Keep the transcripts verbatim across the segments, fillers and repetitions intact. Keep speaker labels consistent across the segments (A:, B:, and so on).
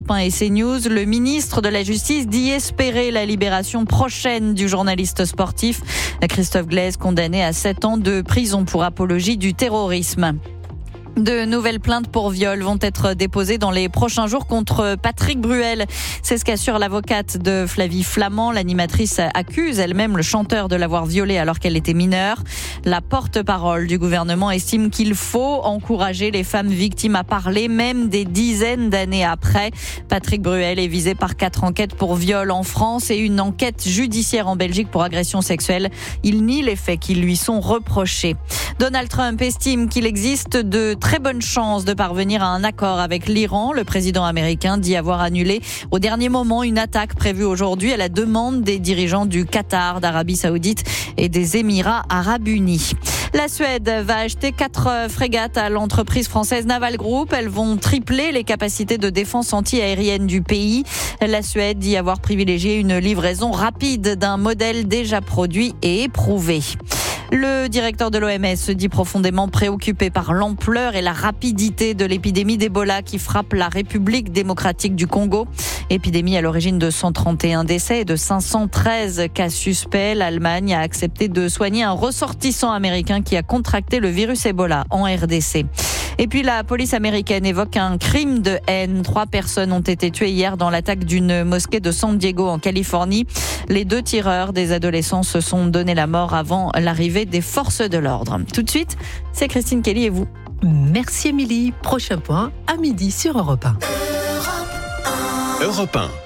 A: Europe un et CNews. Le ministre de la Justice dit espérer la libération prochaine du journaliste sportif Christophe Glaise, condamné à sept ans de prison pour apologie du terrorisme. De nouvelles plaintes pour viol vont être déposées dans les prochains jours contre Patrick Bruel. C'est ce qu'assure l'avocate de Flavie Flament. L'animatrice accuse elle-même le chanteur de l'avoir violée alors qu'elle était mineure. La porte-parole du gouvernement estime qu'il faut encourager les femmes victimes à parler, même des dizaines d'années après. Patrick Bruel est visé par quatre enquêtes pour viol en France et une enquête judiciaire en Belgique pour agression sexuelle. Il nie les faits qui lui sont reprochés. Donald Trump estime qu'il existe de très bonnes chances de parvenir à un accord avec l'Iran. Le président américain dit avoir annulé au dernier moment une attaque prévue aujourd'hui à la demande des dirigeants du Qatar, d'Arabie Saoudite et des Émirats Arabes Unis. La Suède va acheter quatre frégates à l'entreprise française Naval Group. Elles vont tripler les capacités de défense anti-aérienne du pays. La Suède dit avoir privilégié une livraison rapide d'un modèle déjà produit et éprouvé. Le directeur de l'O M S se dit profondément préoccupé par l'ampleur et la rapidité de l'épidémie d'Ebola qui frappe la République démocratique du Congo. Épidémie à l'origine de cent trente et un décès et de cinq cent treize cas suspects. L'Allemagne a accepté de soigner un ressortissant américain qui a contracté le virus Ebola en R D C. Et puis la police américaine évoque un crime de haine. Trois personnes ont été tuées hier dans l'attaque d'une mosquée de San Diego en Californie. Les deux tireurs des adolescents se sont donné la mort avant l'arrivée des forces de l'ordre. Tout de suite, c'est Christine Kelly et vous.
B: Merci Émilie. Prochain point à midi sur Europe un.
C: Europe un.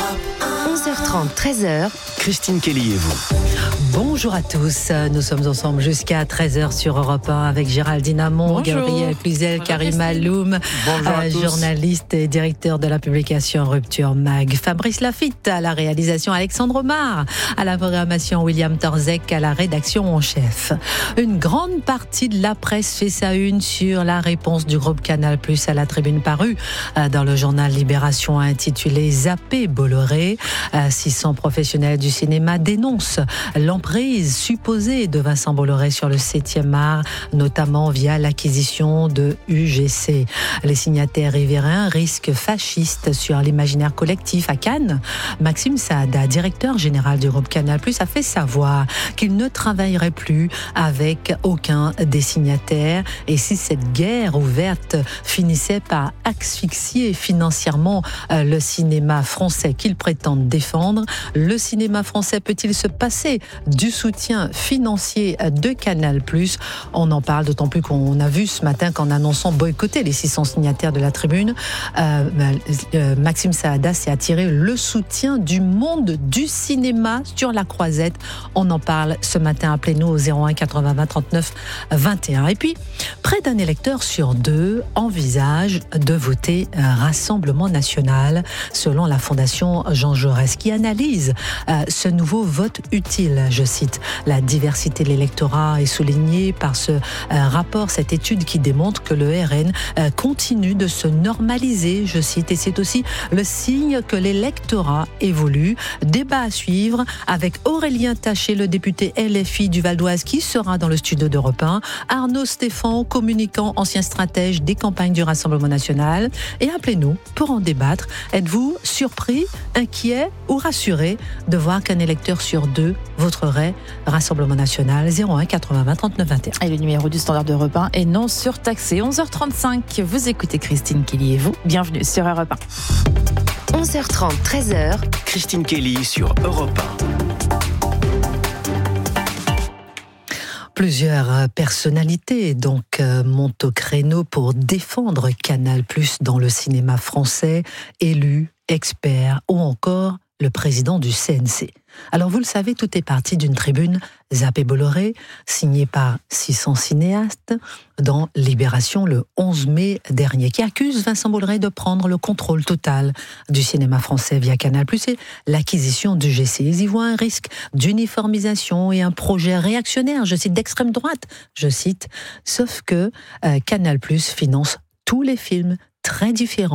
B: onze heures trente, treize heures.
C: Christine Kelly et vous.
B: Bonjour à tous, nous sommes ensemble jusqu'à treize heures sur Europe un avec Géraldine Amont, Gabriel Cluzel, Karima Loum, euh, journaliste et directeur de la publication Rupture Mag, Fabrice Lafitte à la réalisation, Alexandre Omar à la programmation, William Torzek à la rédaction en chef. Une grande partie de la presse fait sa une sur la réponse du groupe Canal Plus à la tribune parue euh, dans le journal Libération intitulé Zappé Bolloré. Euh, six cents professionnels du cinéma dénoncent l'emprise supposée de Vincent Bolloré sur le septième art, notamment via l'acquisition de U G C. Les signataires révèrent un risque fasciste sur l'imaginaire collectif à Cannes. Maxime Saada, directeur général du groupe Canal+, a fait savoir qu'il ne travaillerait plus avec aucun des signataires. Et si cette guerre ouverte finissait par asphyxier financièrement le cinéma français qu'il prétend défendre, le cinéma français peut-il se passer du soutien financier de Canal+. On en parle d'autant plus qu'on a vu ce matin qu'en annonçant boycotter les six cents signataires de la tribune, euh, euh, Maxime Saada s'est attiré le soutien du monde du cinéma sur la croisette. On en parle ce matin. Appelez-nous au zéro un quatre-vingts vingt trente-neuf vingt et un. Et puis, près d'un électeur sur deux envisage de voter un Rassemblement national, selon la Fondation Jean Jaurès, qui analyse euh, ce nouveau vote utile. Je cite, la diversité de l'électorat est soulignée par ce euh, rapport, cette étude qui démontre que le R N euh, continue de se normaliser, je cite, et c'est aussi le signe que l'électorat évolue. Débat à suivre avec Aurélien Taché, le député L F I du Val d'Oise, qui sera dans le studio d'Europe un, Arnaud Stéphane, communicant, ancien stratège des campagnes du Rassemblement national, et appelez-nous pour en débattre. Êtes-vous surpris, inquiet ou rassuré de voir qu'un électeur sur deux voterait Rassemblement national? Zéro un quatre-vingts vingt trente-neuf vingt et un.
A: Et le numéro du standard d'Europe un est non surtaxé. onze heures trente-cinq, vous écoutez Christine Kelly et vous, bienvenue sur Europe un.
B: onze heures trente, treize heures.
C: Christine Kelly sur Europe un.
B: Plusieurs personnalités donc euh, montent au créneau pour défendre Canal+ dans le cinéma français, élus, experts ou encore le président du C N C. Alors vous le savez, tout est parti d'une tribune Zappé Bolloré, signée par six cents cinéastes dans Libération le onze mai dernier, qui accuse Vincent Bolloré de prendre le contrôle total du cinéma français via Canal+, et l'acquisition du G C. Ils y voient un risque d'uniformisation et un projet réactionnaire, je cite, d'extrême droite, je cite, sauf que euh, Canal+ finance tous les films très différents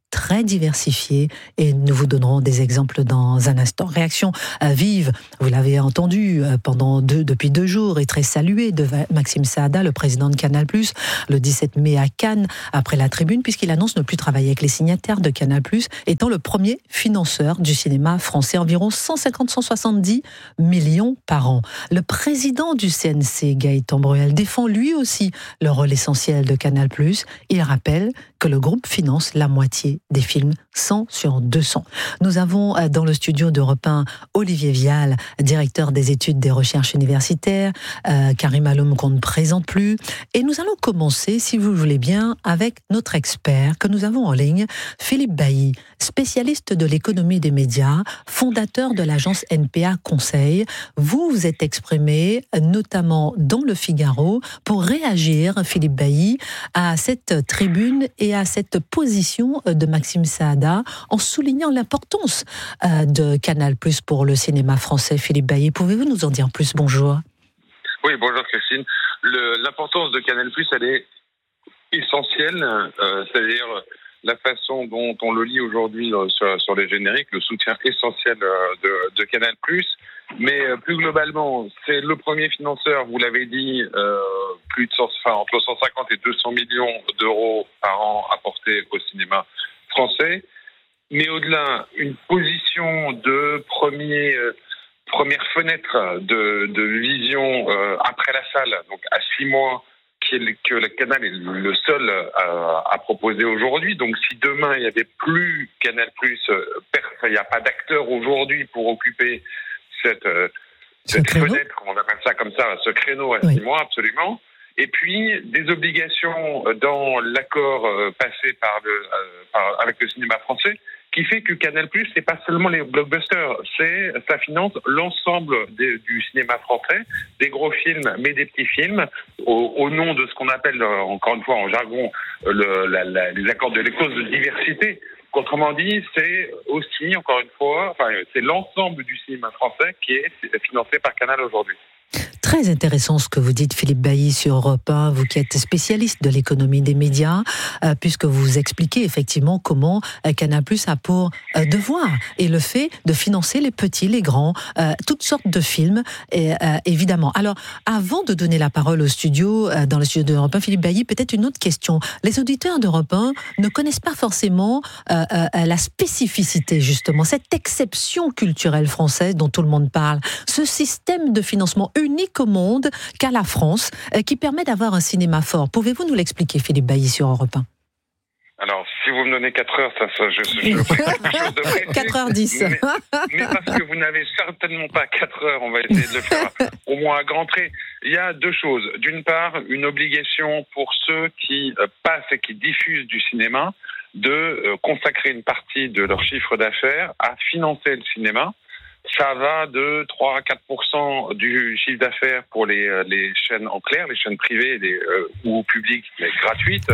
B: très diversifié et nous vous donnerons des exemples dans un instant. Réaction vive, vous l'avez entendu pendant deux, depuis deux jours et très saluée de Maxime Saada, le président de Canal+, le dix-sept mai à Cannes, après la tribune, puisqu'il annonce ne plus travailler avec les signataires de Canal+, étant le premier financeur du cinéma français, environ cent cinquante à cent soixante-dix millions par an. Le président du C N C, Gaëtan Bruel, défend lui aussi le rôle essentiel de Canal+. Il rappelle que le groupe finance la moitié des films, cent sur deux cents. Nous avons dans le studio d'Europe un Olivier Vial, directeur des études des recherches universitaires, euh, Karim Aloum qu'on ne présente plus. Et nous allons commencer, si vous le voulez bien, avec notre expert que nous avons en ligne, Philippe Bailly, spécialiste de l'économie des médias, fondateur de l'agence N P A Conseil. Vous vous êtes exprimé, notamment dans Le Figaro, pour réagir, Philippe Bailly, à cette tribune et à cette position de Maxime Saada, en soulignant l'importance de Canal+ pour le cinéma français. Philippe Bailly, pouvez-vous nous en dire plus? Bonjour.
D: Oui, bonjour Christine. Le, l'importance de Canal+, elle est essentielle, euh, c'est-à-dire la façon dont on le lit aujourd'hui sur, sur les génériques, le soutien essentiel de, de Canal+. Mais plus globalement, c'est le premier financeur, vous l'avez dit, euh, plus de cent, enfin, entre cent cinquante et deux cents millions d'euros par an apportés au cinéma français. Mais au-delà, une position de premier, euh, première fenêtre de, de vision euh, après la salle, donc à six mois, qui est le, que le canal est le seul à, à proposer aujourd'hui. Donc si demain il n'y avait plus Canal+, euh, il n'y a pas d'acteur aujourd'hui pour occuper cette, euh, cette fenêtre, on appelle ça comme ça, ce créneau à oui. six mois, absolument. Et puis, des obligations dans l'accord euh, passé par le, euh, par, avec le cinéma français, qui fait que Canal+, c'est pas seulement les blockbusters, c'est, ça finance l'ensemble des, du cinéma français, des gros films, mais des petits films, au, au nom de ce qu'on appelle, encore une fois en jargon, le, la, la, les accords de les clauses de diversité. Autrement dit, c'est aussi, encore une fois, enfin, c'est l'ensemble du cinéma français qui est financé par Canal aujourd'hui.
B: Très intéressant ce que vous dites, Philippe Bailly, sur Europe un, vous qui êtes spécialiste de l'économie des médias, euh, puisque vous expliquez effectivement comment euh, Canal+ a pour euh, devoir et le fait de financer les petits, les grands, euh, toutes sortes de films, et, euh, évidemment. Alors, avant de donner la parole au studio, euh, dans le studio d'Europe un, Philippe Bailly, peut-être une autre question. Les auditeurs d'Europe un ne connaissent pas forcément euh, euh, la spécificité, justement, cette exception culturelle française dont tout le monde parle, ce système de financement unique au monde qu'à la France, euh, qui permet d'avoir un cinéma fort. Pouvez-vous nous l'expliquer, Philippe Bailly, sur Europe un?
D: Alors, si vous me donnez quatre heures, ça, ça je, je, je ferai quelque chose de précis.
B: quatre heures dix.
D: Mais, mais parce que vous n'avez certainement pas quatre heures, on va essayer de le faire au moins à grands traits. Il y a deux choses. D'une part, une obligation pour ceux qui euh, passent et qui diffusent du cinéma de euh, consacrer une partie de leur chiffre d'affaires à financer le cinéma. Ça va de trois à quatre pour cent du chiffre d'affaires pour les, les chaînes en clair, les chaînes privées les, euh, ou publiques, mais gratuites,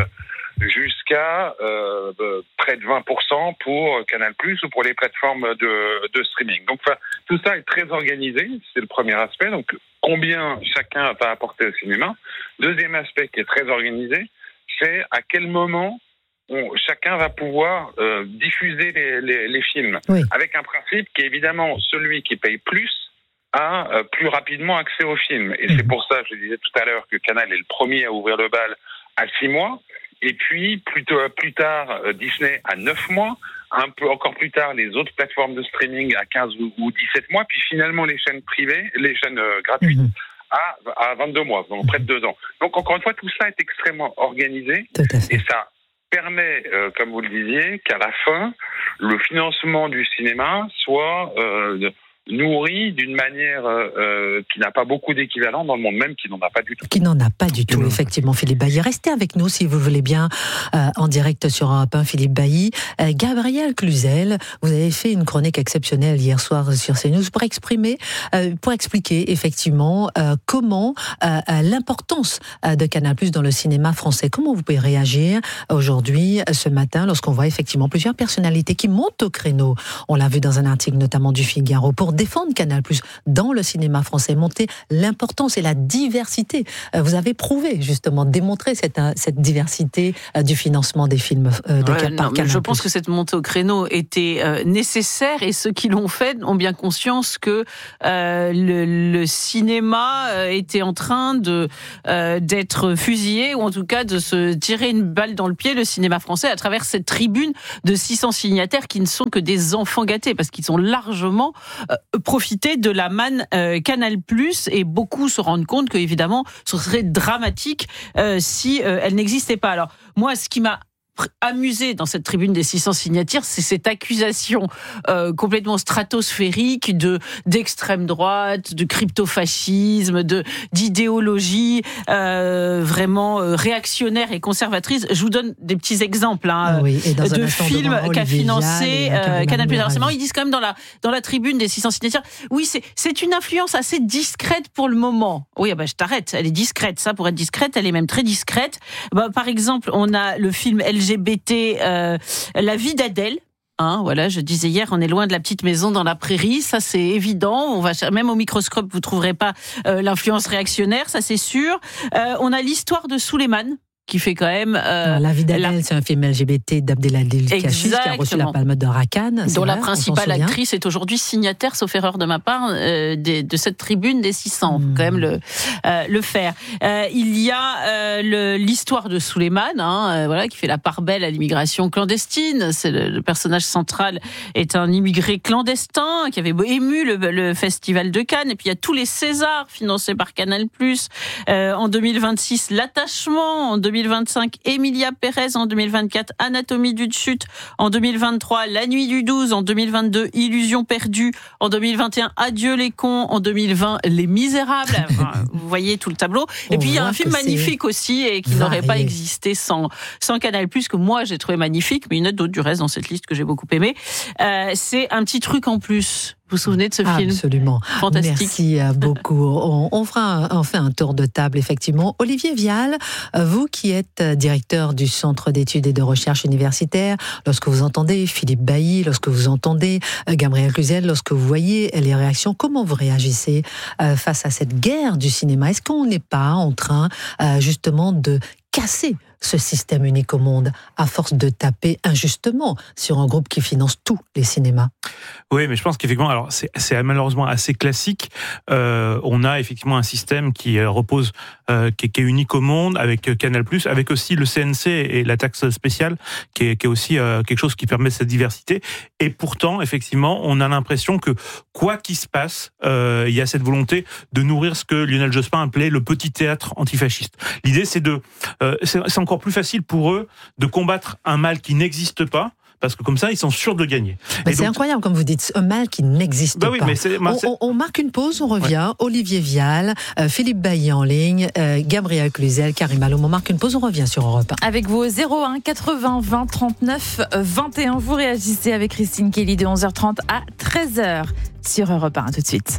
D: jusqu'à euh, près de vingt pour cent pour Canal+, ou pour les plateformes de, de streaming. Donc enfin, tout ça est très organisé, c'est le premier aspect. Donc combien chacun va apporter au cinéma. Deuxième aspect qui est très organisé, c'est à quel moment On, chacun va pouvoir euh, diffuser les, les, les films, oui. Avec un principe qui est évidemment celui qui paye plus a euh, plus rapidement accès aux films. Et mmh. c'est pour ça, je disais tout à l'heure, que Canal est le premier à ouvrir le bal à six mois, et puis plutôt, plus tard euh, Disney à neuf mois, un peu encore plus tard les autres plateformes de streaming à quinze ou, ou dix-sept mois, puis finalement les chaînes privées, les chaînes euh, gratuites mmh. à, à vingt-deux mois, donc près de deux ans. Donc encore une fois, tout ça est extrêmement organisé, et ça permet, euh, comme vous le disiez, qu'à la fin, le financement du cinéma soit euh, nourri d'une manière euh, qui n'a pas beaucoup d'équivalent dans le monde, même qui n'en a pas du tout.
B: Qui n'en a pas du tout, mmh. effectivement, Philippe Bailly. Restez avec nous, si vous voulez bien, euh, en direct sur Europe un, Philippe Bailly. Euh, Gabriel Cluzel, vous avez fait une chronique exceptionnelle hier soir sur CNews pour exprimer, euh, pour expliquer, effectivement, euh, comment euh, l'importance de Canal+ dans le cinéma français. Comment vous pouvez réagir aujourd'hui, ce matin, lorsqu'on voit effectivement plusieurs personnalités qui montent au créneau. On l'a vu dans un article notamment du Figaro, pour défendre Canal+, dans le cinéma français, montrer l'importance et la diversité. Vous avez prouvé, justement, démontré cette, cette diversité du financement des films de
E: ouais,
B: Canal+.
E: Non, je pense que cette montée au créneau était euh, nécessaire et ceux qui l'ont fait ont bien conscience que euh, le, le cinéma euh, était en train de, euh, d'être fusillé ou en tout cas de se tirer une balle dans le pied, le cinéma français, à travers cette tribune de six cents signataires qui ne sont que des enfants gâtés parce qu'ils ont largement euh, profité de la manne euh, Canal+, et beaucoup se rendent compte que évidemment ce serait dramatique euh, si euh, elle n'existait pas. Alors moi, ce qui m'a amusé dans cette tribune des six cents signataires, c'est cette accusation euh, complètement stratosphérique de d'extrême droite, de crypto-fascisme, de d'idéologie euh, vraiment euh, réactionnaire et conservatrice. Je vous donne des petits exemples hein,
B: oui, et dans
E: de films qu'a financé euh, Canal+. Alors c'est marrant, ils disent quand même dans la dans la tribune des six cents signataires, oui c'est c'est une influence assez discrète pour le moment. Oui, ah bah je t'arrête, elle est discrète. Ça, pour être discrète, elle est même très discrète. Bah, par exemple, on a le film L G B T, euh, La vie d'Adèle. Hein, voilà, je disais hier, on est loin de la petite maison dans la prairie, ça c'est évident. On va même au microscope, vous trouverez pas euh, l'influence réactionnaire, ça c'est sûr. Euh, on a l'histoire de Souleymane, qui fait quand même... Euh,
B: la vie d'Adèle, la... c'est un film L G B T d'Abdelhadil Kachis, qui a reçu la Palme d'Or à Cannes.
E: Dont
B: vrai,
E: la principale actrice est aujourd'hui signataire, sauf erreur de ma part, euh, des, de cette tribune des six cents. Mmh. Faut quand même le, euh, le faire. Euh, il y a euh, le, l'histoire de Souleymane, hein, euh, voilà, qui fait la part belle à l'immigration clandestine. C'est le, le personnage central est un immigré clandestin qui avait ému le, le festival de Cannes. Et puis il y a tous les Césars financés par Canal+. Euh, en deux mille vingt-six, L'attachement. En deux mille vingt-cinq, Emilia Pérez. En deux mille vingt-quatre, Anatomie d'une chute. En deux mille vingt-trois, La nuit du douze. En deux mille vingt-deux, Illusion perdue. En deux mille vingt et un, Adieu les cons. En deux mille vingt, Les Misérables. Enfin, vous voyez tout le tableau. Et On puis il y a un film magnifique aussi et qui varié. n'aurait pas existé sans sans Canal+, que moi j'ai trouvé magnifique, mais il y en a d'autres du reste dans cette liste que j'ai beaucoup aimé. Euh, c'est Un petit truc en plus. Vous vous souvenez de ce film ?
B: Absolument.
E: Fantastique.
B: Merci beaucoup. On, on fera un, on fait un tour de table, effectivement. Olivier Vial, vous qui êtes directeur du Centre d'études et de recherche universitaire, lorsque vous entendez Philippe Bailly, lorsque vous entendez Gabriel Cluzel, lorsque vous voyez les réactions, comment vous réagissez face à cette guerre du cinéma ? Est-ce qu'on n'est pas en train, justement, de casser ce système unique au monde à force de taper injustement sur un groupe qui finance tous les cinémas?
F: Oui, mais je pense qu'effectivement, alors c'est, c'est malheureusement assez classique. Euh, on a effectivement un système qui repose, euh, qui, est, qui est unique au monde, avec Canal+, avec aussi le C N C et la taxe spéciale, qui est, qui est aussi euh, quelque chose qui permet cette diversité. Et pourtant, effectivement, on a l'impression que quoi qu'il se passe, euh, il y a cette volonté de nourrir ce que Lionel Jospin appelait le petit théâtre antifasciste. L'idée, c'est de, euh, c'est, c'est encore plus facile pour eux de combattre un mal qui n'existe pas, parce que comme ça, ils sont sûrs de gagner.
B: Bah c'est donc... incroyable, comme vous dites, un mal qui n'existe bah oui, pas. Mais c'est, moi, c'est... On, on, on marque une pause, on revient. Ouais. Olivier Vial, euh, Philippe Bailly en ligne, euh, Gabriel Cluzel, Karim Aloum. On marque une pause, on revient sur Europe un.
A: Avec vos zéro un quatre-vingts vingt trente-neuf vingt et un, vous réagissez avec Christine Kelly de onze heures trente à treize heures sur Europe un. Tout de suite.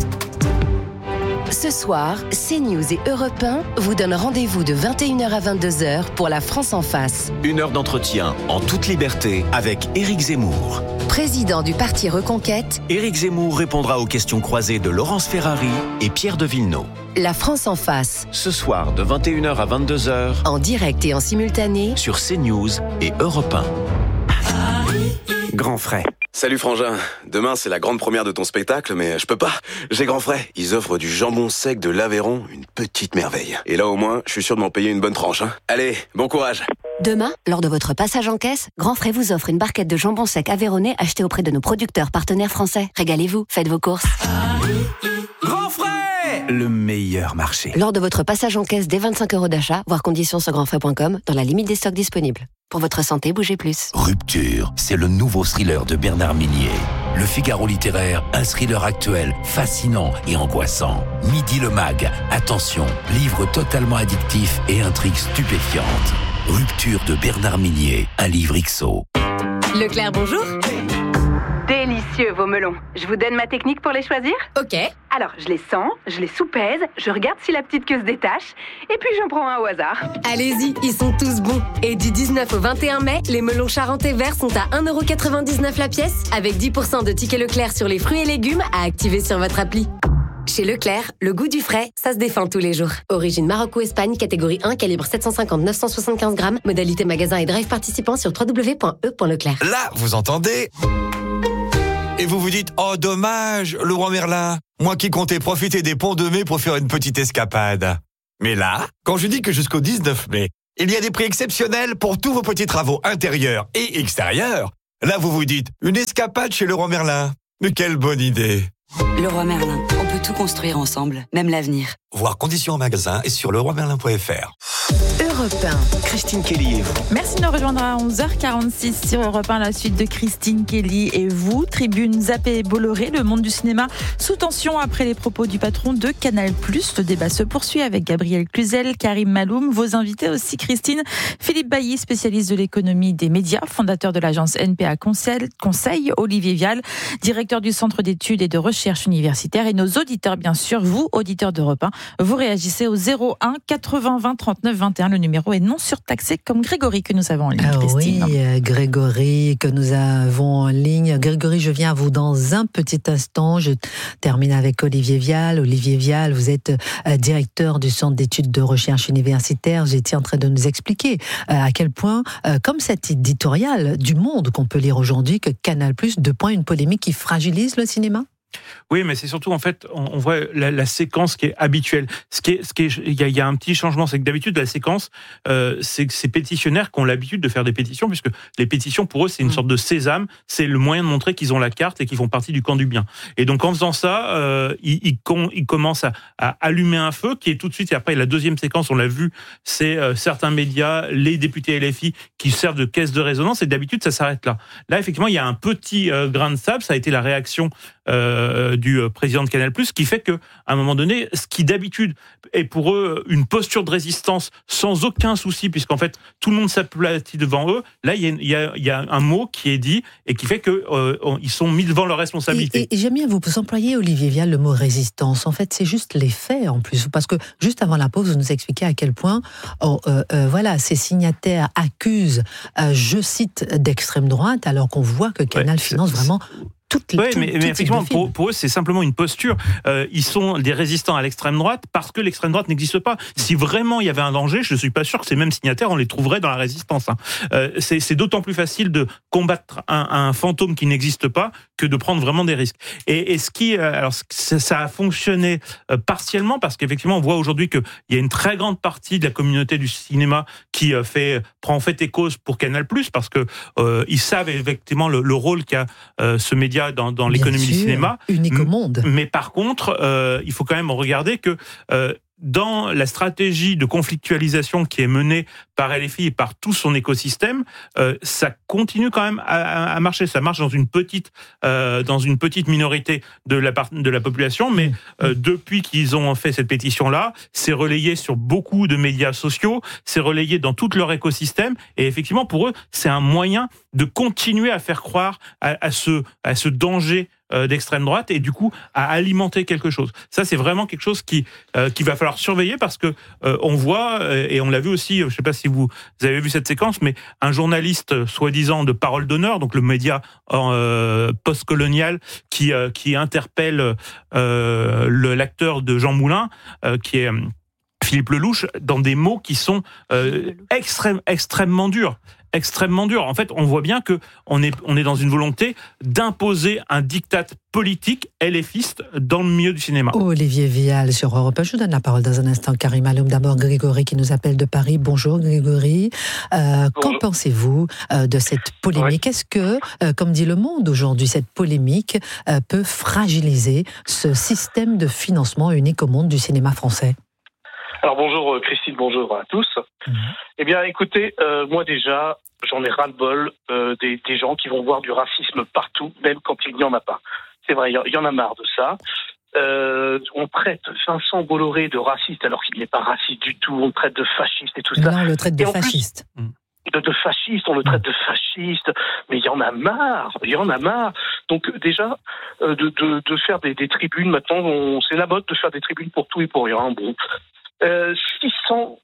G: Ce soir, CNews et Europe un vous donnent rendez-vous de vingt et une heures à vingt-deux heures pour La France en face.
C: Une heure d'entretien en toute liberté avec Éric Zemmour.
G: Président du parti Reconquête,
C: Éric Zemmour répondra aux questions croisées de Laurence Ferrari et Pierre de Villeneuve.
G: La France en face.
C: Ce soir de vingt et une heures à vingt-deux heures.
G: En direct et en simultané.
C: Sur CNews et Europe un. Grand frais.
H: Salut Frangin, demain c'est la grande première de ton spectacle, mais je peux pas, j'ai grand frais. Ils offrent du jambon sec de l'Aveyron, une petite merveille. Et là au moins, je suis sûr de m'en payer une bonne tranche. Hein. Allez, bon courage.
G: Demain, lors de votre passage en caisse, Grand Frais vous offre une barquette de jambon sec aveyronnais achetée auprès de nos producteurs partenaires français. Régalez-vous, faites vos courses.
C: Grand frais, le meilleur marché.
G: Lors de votre passage en caisse dès vingt-cinq euros d'achat, voir conditions sur grand frais point com, dans la limite des stocks disponibles. Pour votre santé, bougez plus.
I: Rupture, c'est le nouveau thriller de Bernard Minier. Le Figaro littéraire, un thriller actuel, fascinant et angoissant. Midi le Mag, attention, livre totalement addictif et intrigue stupéfiante. Rupture de Bernard Minier, un livre X O.
J: Leclerc, bonjour. délicieux vos melons. Je vous donne ma technique pour les choisir ?
K: Ok.
J: Alors, je les sens, je les soupèse, je regarde si la petite queue se détache, et puis j'en prends un au hasard.
K: Allez-y, ils sont tous bons. Et du dix-neuf au vingt et un mai, les melons charentais verts sont à un euro quatre-vingt-dix-neuf la pièce, avec dix pour cent de tickets Leclerc sur les fruits et légumes à activer sur votre appli. Chez Leclerc, le goût du frais, ça se défend tous les jours. Origine Maroc ou Espagne, catégorie un, calibre sept cent cinquante neuf cent soixante-quinze grammes. Modalité magasin et drive participant sur w w w point e point leclerc.
L: Là, vous entendez ? Et vous vous dites, oh dommage, le roi Merlin, moi qui comptais profiter des ponts de mai pour faire une petite escapade. Mais là, quand je dis que jusqu'au dix-neuf mai, il y a des prix exceptionnels pour tous vos petits travaux intérieurs et extérieurs, là vous vous dites, une escapade chez le roi Merlin. Mais quelle bonne idée!
M: Le roi Merlin, on peut tout construire ensemble, même l'avenir.
L: Voir conditions en magasin et sur leroy merlin point f r.
C: Europe un. Christine Kelly et vous.
A: Merci de nous rejoindre à onze heures quarante-six sur Europe un, la suite de Christine Kelly et vous. Tribune zappée et Bolloré, le monde du cinéma sous tension après les propos du patron de Canal plus. Le débat se poursuit avec Gabriel Cluzel, Karim Maloum. Vos invités aussi, Christine, Philippe Bailly, spécialiste de l'économie des médias, fondateur de l'agence N P A Conseil, Conseil, Olivier Vial, directeur du Centre d'études et de recherche universitaire, et nos auditeurs, bien sûr, vous, auditeurs d'Europe un, vous réagissez au zéro un quatre-vingts vingt trente-neuf vingt et un. Le numéro est non surtaxé, comme Grégory que nous avons en ligne, Christine.
B: Oui, Grégory que nous avons en ligne. Grégory, je viens à vous dans un petit instant. Je termine avec Olivier Vial. Olivier Vial, vous êtes directeur du Centre d'études de recherche universitaire. J'étais en train de nous expliquer à quel point, comme cet éditorial du Monde qu'on peut lire aujourd'hui, que Canal plus, deux points, une polémique qui fragilise le cinéma.
F: Oui, mais c'est surtout, en fait, on, on voit la, la séquence qui est habituelle. Ce qui est, ce qui est, il y a, il y a un petit changement, c'est que d'habitude, la séquence, euh, c'est que ces pétitionnaires qui ont l'habitude de faire des pétitions, puisque les pétitions, pour eux, c'est une mmh. sorte de sésame, c'est le moyen de montrer qu'ils ont la carte et qu'ils font partie du camp du bien. Et donc, en faisant ça, euh, ils, ils, con, ils commencent à, à allumer un feu qui est tout de suite, et après, la deuxième séquence, on l'a vu, c'est euh, certains médias, les députés L F I, qui servent de caisse de résonance, et d'habitude, ça s'arrête là. Là, effectivement, il y a un petit euh, grain de sable, ça a été la réaction Euh, du président de Canal plus, qui fait que, à un moment donné, ce qui d'habitude est pour eux une posture de résistance sans aucun souci, puisqu'en fait tout le monde s'aplatit devant eux, là il y a, il y a, il y a un mot qui est dit et qui fait que euh, ils sont mis devant leurs responsabilités.
B: Et, et, et j'aime bien vous employer, Olivier Vial, le mot résistance. En fait, c'est juste les faits en plus, parce que juste avant la pause, vous nous expliquez à quel point, oh, euh, euh, voilà, ces signataires accusent, euh, je cite, d'extrême droite, alors qu'on voit que Canal ouais, finance vraiment. Toutes les,
F: oui,
B: tout,
F: mais, mais effectivement, pour, pour eux, c'est simplement une posture. Euh, ils sont des résistants à l'extrême droite parce que l'extrême droite n'existe pas. Si vraiment il y avait un danger, je ne suis pas sûr que ces mêmes signataires, on les trouverait dans la résistance. Hein. Euh, c'est, c'est d'autant plus facile de combattre un, un fantôme qui n'existe pas que de prendre vraiment des risques. Et, et ce qui, euh, alors, ça, ça a fonctionné euh, partiellement parce qu'effectivement, on voit aujourd'hui qu'il y a une très grande partie de la communauté du cinéma qui euh, fait, prend fait et cause pour Canal plus, parce que euh, ils savent effectivement le, le rôle qu'a euh, ce média dans, dans l'économie
B: sûr,
F: du cinéma.
B: Unique au monde.
F: Mais par contre, euh, il faut quand même regarder que euh, dans la stratégie de conflictualisation qui est menée par L F I et par tout son écosystème, euh, ça continue quand même à, à marcher. Ça marche dans une petite, euh, dans une petite minorité de la, part, de la population, mais euh, depuis qu'ils ont fait cette pétition-là, c'est relayé sur beaucoup de médias sociaux, c'est relayé dans tout leur écosystème, et effectivement, pour eux, c'est un moyen de continuer à faire croire à, à, ce, à ce danger d'extrême droite et du coup à alimenter quelque chose. Ça, c'est vraiment quelque chose qui euh, qui va falloir surveiller parce que euh, on voit euh, et on l'a vu aussi. Je sais pas si vous, vous avez vu cette séquence, mais un journaliste euh, soi-disant de Parole d'honneur, donc le média euh, post-colonial, qui euh, qui interpelle euh, le, l'acteur de Jean Moulin, euh, qui est euh, Philippe Lelouch, dans des mots qui sont euh, extrême, extrêmement durs. extrêmement dur. En fait, on voit bien que on est on est dans une volonté d'imposer un diktat politique LFiste dans le milieu du cinéma.
B: Olivier Vial sur Europe un. Je vous donne la parole dans un instant. Karim Maloum, d'abord Grégory qui nous appelle de Paris. Bonjour Grégory. Euh, Bonjour. Qu'en pensez-vous euh, de cette polémique ? Ouais. Est-ce que, euh, comme dit Le Monde aujourd'hui, cette polémique euh, peut fragiliser ce système de financement unique au monde du cinéma français ?
N: Alors bonjour Christine, bonjour à tous. Mmh. Eh bien écoutez, euh, moi déjà, j'en ai ras-le-bol euh, des, des gens qui vont voir du racisme partout, même quand il n'y en a pas. C'est vrai, il y, y en a marre de ça. Euh, on traite Vincent Bolloré de raciste alors qu'il n'est pas raciste du tout. On le traite de fasciste et tout ça.
B: Non, on le traite de fasciste.
N: Plus, de, de fasciste, on le traite de fasciste. Mais il y en a marre, il y en a marre. Donc déjà, euh, de, de, de faire des, des tribunes, maintenant, on, c'est la mode de faire des tribunes pour tout et pour rien. Bon, euh, six cents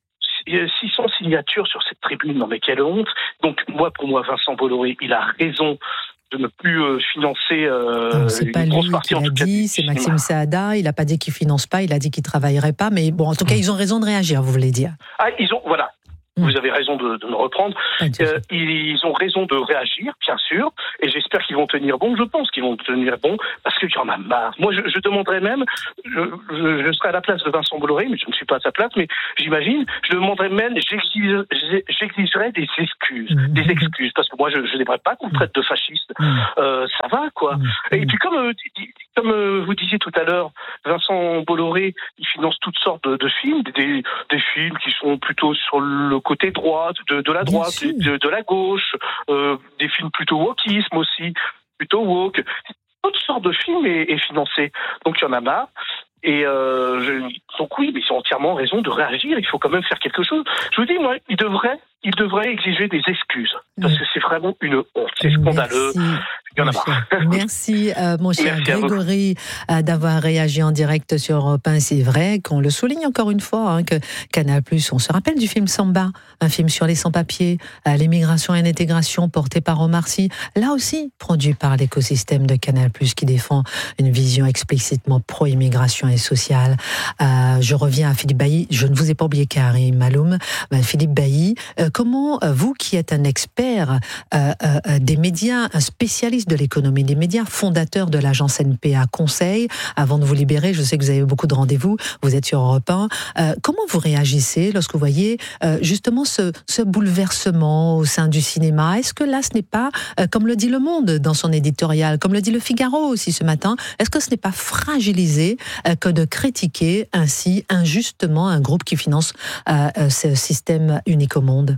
N: signatures sur cette tribune, non mais quelle honte. Donc moi, pour moi, Vincent Bolloré, il a raison de ne plus euh, financer euh,
B: c'est
N: une
B: pas
N: grosse
B: lui
N: partie,
B: qui l'a dit, c'est Maxime Saada. Il n'a pas dit qu'il finance pas, il a dit qu'il travaillerait pas. Mais bon, en tout cas, ils ont raison de réagir, vous voulez dire.
N: Ah, ils ont, voilà. Vous avez raison de, de me reprendre. Euh, ils ont raison de réagir, bien sûr, et j'espère qu'ils vont tenir bon. Je pense qu'ils vont tenir bon, parce qu'il y en a marre. Moi, je, je demanderais même, je, je, je serais à la place de Vincent Bolloré, mais je ne suis pas à sa place, mais j'imagine, je demanderais même, j'exige, j'exigerais des excuses, mmh. des excuses, parce que moi, je, je n'aimerais pas qu'on me traite de fasciste. Mmh. Euh, ça va, quoi. Mmh. Et puis, comme, euh, comme euh, vous disiez tout à l'heure, Vincent Bolloré, il finance toutes sortes de, de films, des, des films qui sont plutôt sur le côté droite, de, de la droite, de, de la gauche, euh, des films plutôt wokisme aussi, plutôt woke. Toutes sortes de films est, est financé. Donc il y en a marre. Et euh, je, donc oui, mais ils ont entièrement raison de réagir. Il faut quand même faire quelque chose. Je vous dis, moi, ils devraient, ils devraient exiger des excuses parce que c'est vraiment une honte. C'est scandaleux.
B: Merci.
N: Il y en a marre.
B: Merci, euh, mon cher
N: Merci
B: Grégory, euh, d'avoir réagi en direct sur Europe un. C'est vrai qu'on le souligne encore une fois, hein, que Canal+, on se rappelle du film Samba, un film sur les sans-papiers, euh, l'immigration et l'intégration porté par Omar Sy, là aussi produit par l'écosystème de Canal+, qui défend une vision explicitement pro-immigration et sociale. Euh, je reviens à Philippe Bailly. Je ne vous ai pas oublié Karim Maloum. Ben, Philippe Bailly, euh, comment euh, vous qui êtes un expert euh, euh, des médias, un spécialiste de l'économie des médias, fondateur de l'agence N P A Conseil. Avant de vous libérer, je sais que vous avez beaucoup de rendez-vous, vous êtes sur Europe un. Euh, comment vous réagissez lorsque vous voyez euh, justement ce, ce bouleversement au sein du cinéma? Est-ce que là, ce n'est pas, euh, comme le dit Le Monde dans son éditorial, comme le dit Le Figaro aussi ce matin, est-ce que ce n'est pas fragilisé euh, que de critiquer ainsi injustement un groupe qui finance euh, euh, ce système unique au monde?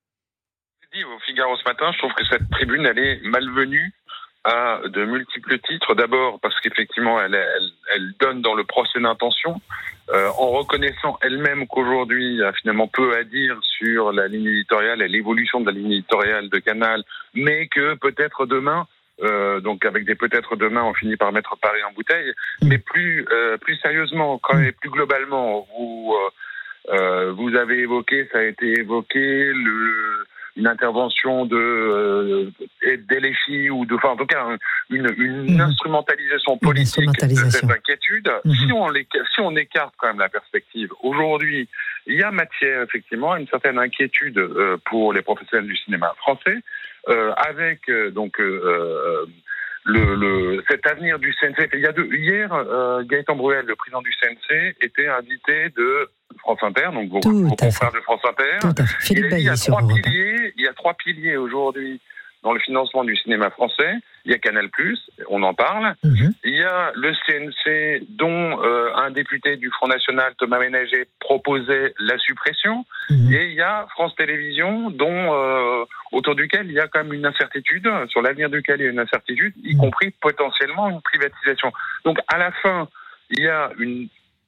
D: Je l'ai dit au Figaro ce matin, je trouve que cette tribune, elle est malvenue à de multiples titres. D'abord parce qu'effectivement elle, elle, elle donne dans le procès d'intention euh, en reconnaissant elle-même qu'aujourd'hui il y a finalement peu à dire sur la ligne éditoriale et l'évolution de la ligne éditoriale de Canal, mais que peut-être demain euh, donc avec des peut-être demain on finit par mettre Paris en bouteille, mais plus euh, plus sérieusement quand même, plus globalement vous euh, euh, vous avez évoqué, ça a été évoqué le une intervention de euh, d'L F I ou de, enfin en tout cas une, une mmh. instrumentalisation politique une instrumentalisation. de cette inquiétude. Mmh. Si on les, si on écarte quand même la perspective, aujourd'hui il y a matière effectivement à une certaine inquiétude euh, pour les professionnels du cinéma français, euh, avec euh, donc euh, le, le cet avenir du C N C. Il y a deux, hier euh, Gaëtan Bruel, le président du C N C, était invité de France Inter, donc vos, vos confrères de France Inter. Il, a dit, il, y a trois piliers, il y a trois piliers aujourd'hui dans le financement du cinéma français. Il y a Canal+, on en parle. Mm-hmm. Il y a le C N C, dont euh, un député du Front National, Thomas Ménager, proposait la suppression. Mm-hmm. Et il y a France Télévisions, dont euh, autour duquel il y a quand même une incertitude, sur l'avenir duquel il y a une incertitude, y mm-hmm. compris potentiellement une privatisation. Donc à la fin, il y a une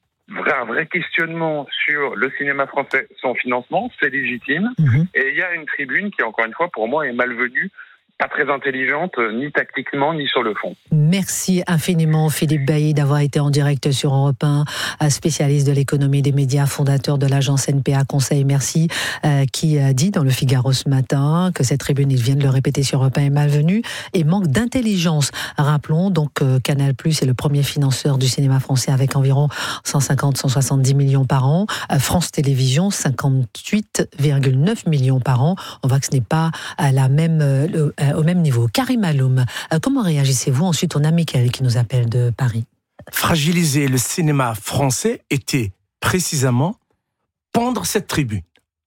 D: un vrai questionnement sur le cinéma français, son financement, c'est légitime. Mmh. Et il y a une tribune qui, encore une fois, pour moi, est malvenue, pas très intelligente, ni tactiquement, ni sur le fond.
B: Merci infiniment, Philippe Bailly, d'avoir été en direct sur Europe un, spécialiste de l'économie des médias, fondateur de l'agence N P A Conseil. Merci, euh, qui a dit dans le Figaro ce matin que cette tribune, il vient de le répéter sur Europe un, est malvenue et manque d'intelligence. Rappelons donc que Canal+ est le premier financeur du cinéma français avec environ cent cinquante à cent soixante-dix millions par an. France Télévisions, cinquante-huit virgule neuf millions par an. On voit que ce n'est pas à la même, le, au même niveau. Karim Maloum, comment réagissez-vous? Ensuite, on a Mickaël qui nous appelle de Paris.
O: Fragiliser le cinéma français était précisément pendre cette tribune.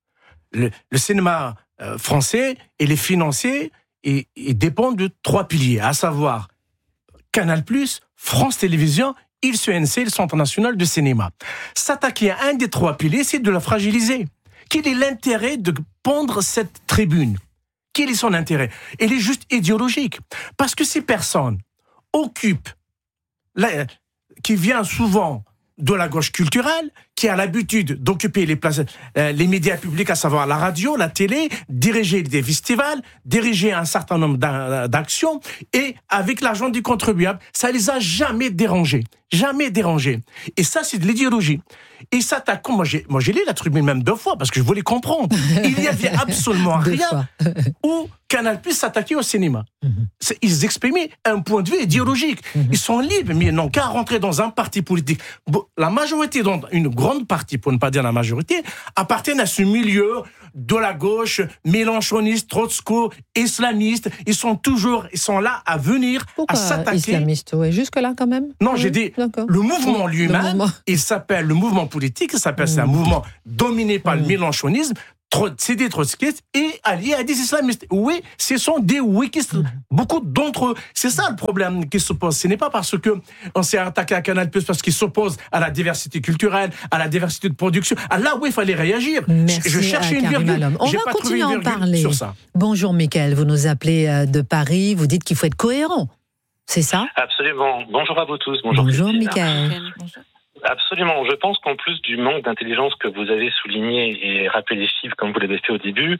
O: Le, le cinéma euh, français, il est financé et, et dépend de trois piliers, à savoir Canal+, France Télévisions et le C N C, le Centre national de cinéma. S'attaquer à un des trois piliers, c'est de la fragiliser. Quel est l'intérêt de pendre cette tribune? Quel est son intérêt? Il est juste idéologique. Parce que ces personnes occupent, la, qui vient souvent de la gauche culturelle, qui a l'habitude d'occuper les places, euh, les médias publics, à savoir la radio, la télé, diriger des festivals, diriger un certain nombre d'actions, et avec l'argent du contribuable, ça les a jamais dérangés. Jamais dérangé. Et ça, c'est de l'idéologie. Et ça, t'as, moi, j'ai, moi, j'ai lu la tribune même deux fois parce que je voulais comprendre. Il n'y avait absolument rien où Canal+ s'attaquait au cinéma. Mm-hmm. Ils exprimaient un point de vue idéologique. Mm-hmm. Ils sont libres, mais ils n'ont qu'à rentrer dans un parti politique. La majorité, dans une grande partie, pour ne pas dire la majorité, appartiennent à ce milieu de la gauche, mélenchoniste, trotsko, islamiste. Ils sont toujours, ils sont là à venir,
B: Pourquoi
O: à s'attaquer.
B: Islamiste, oui, jusque-là quand même.
O: Non,
B: oui,
O: j'ai dit,
B: d'accord.
O: le mouvement lui-même,
B: le mouvement.
O: il s'appelle le mouvement politique, il s'appelle, mmh. c'est un mouvement dominé par mmh. le mélenchonisme, c'est des trotskistes et alliés à des islamistes. Oui, ce sont des wikistes, mmh. beaucoup d'entre eux. C'est ça le problème qui se pose. Ce n'est pas parce que on s'est attaqué à Canal+, parce qu'il s'oppose à la diversité culturelle, à la diversité de production. À là où il fallait réagir.
B: Merci.
O: Je cherchais une virgule.
B: On
O: J'ai
B: va
O: pas
B: continuer
O: trouvé
B: à
O: une
B: en parler.
O: sur ça.
B: Bonjour Mickaël, vous nous appelez de Paris, vous dites qu'il faut être cohérent. C'est ça ?
P: Absolument. Bonjour à vous tous. Bonjour,
B: Bonjour Mickaël.
P: Absolument. Je pense qu'en plus du manque d'intelligence que vous avez souligné et rappelé les chiffres comme vous l'avez fait au début,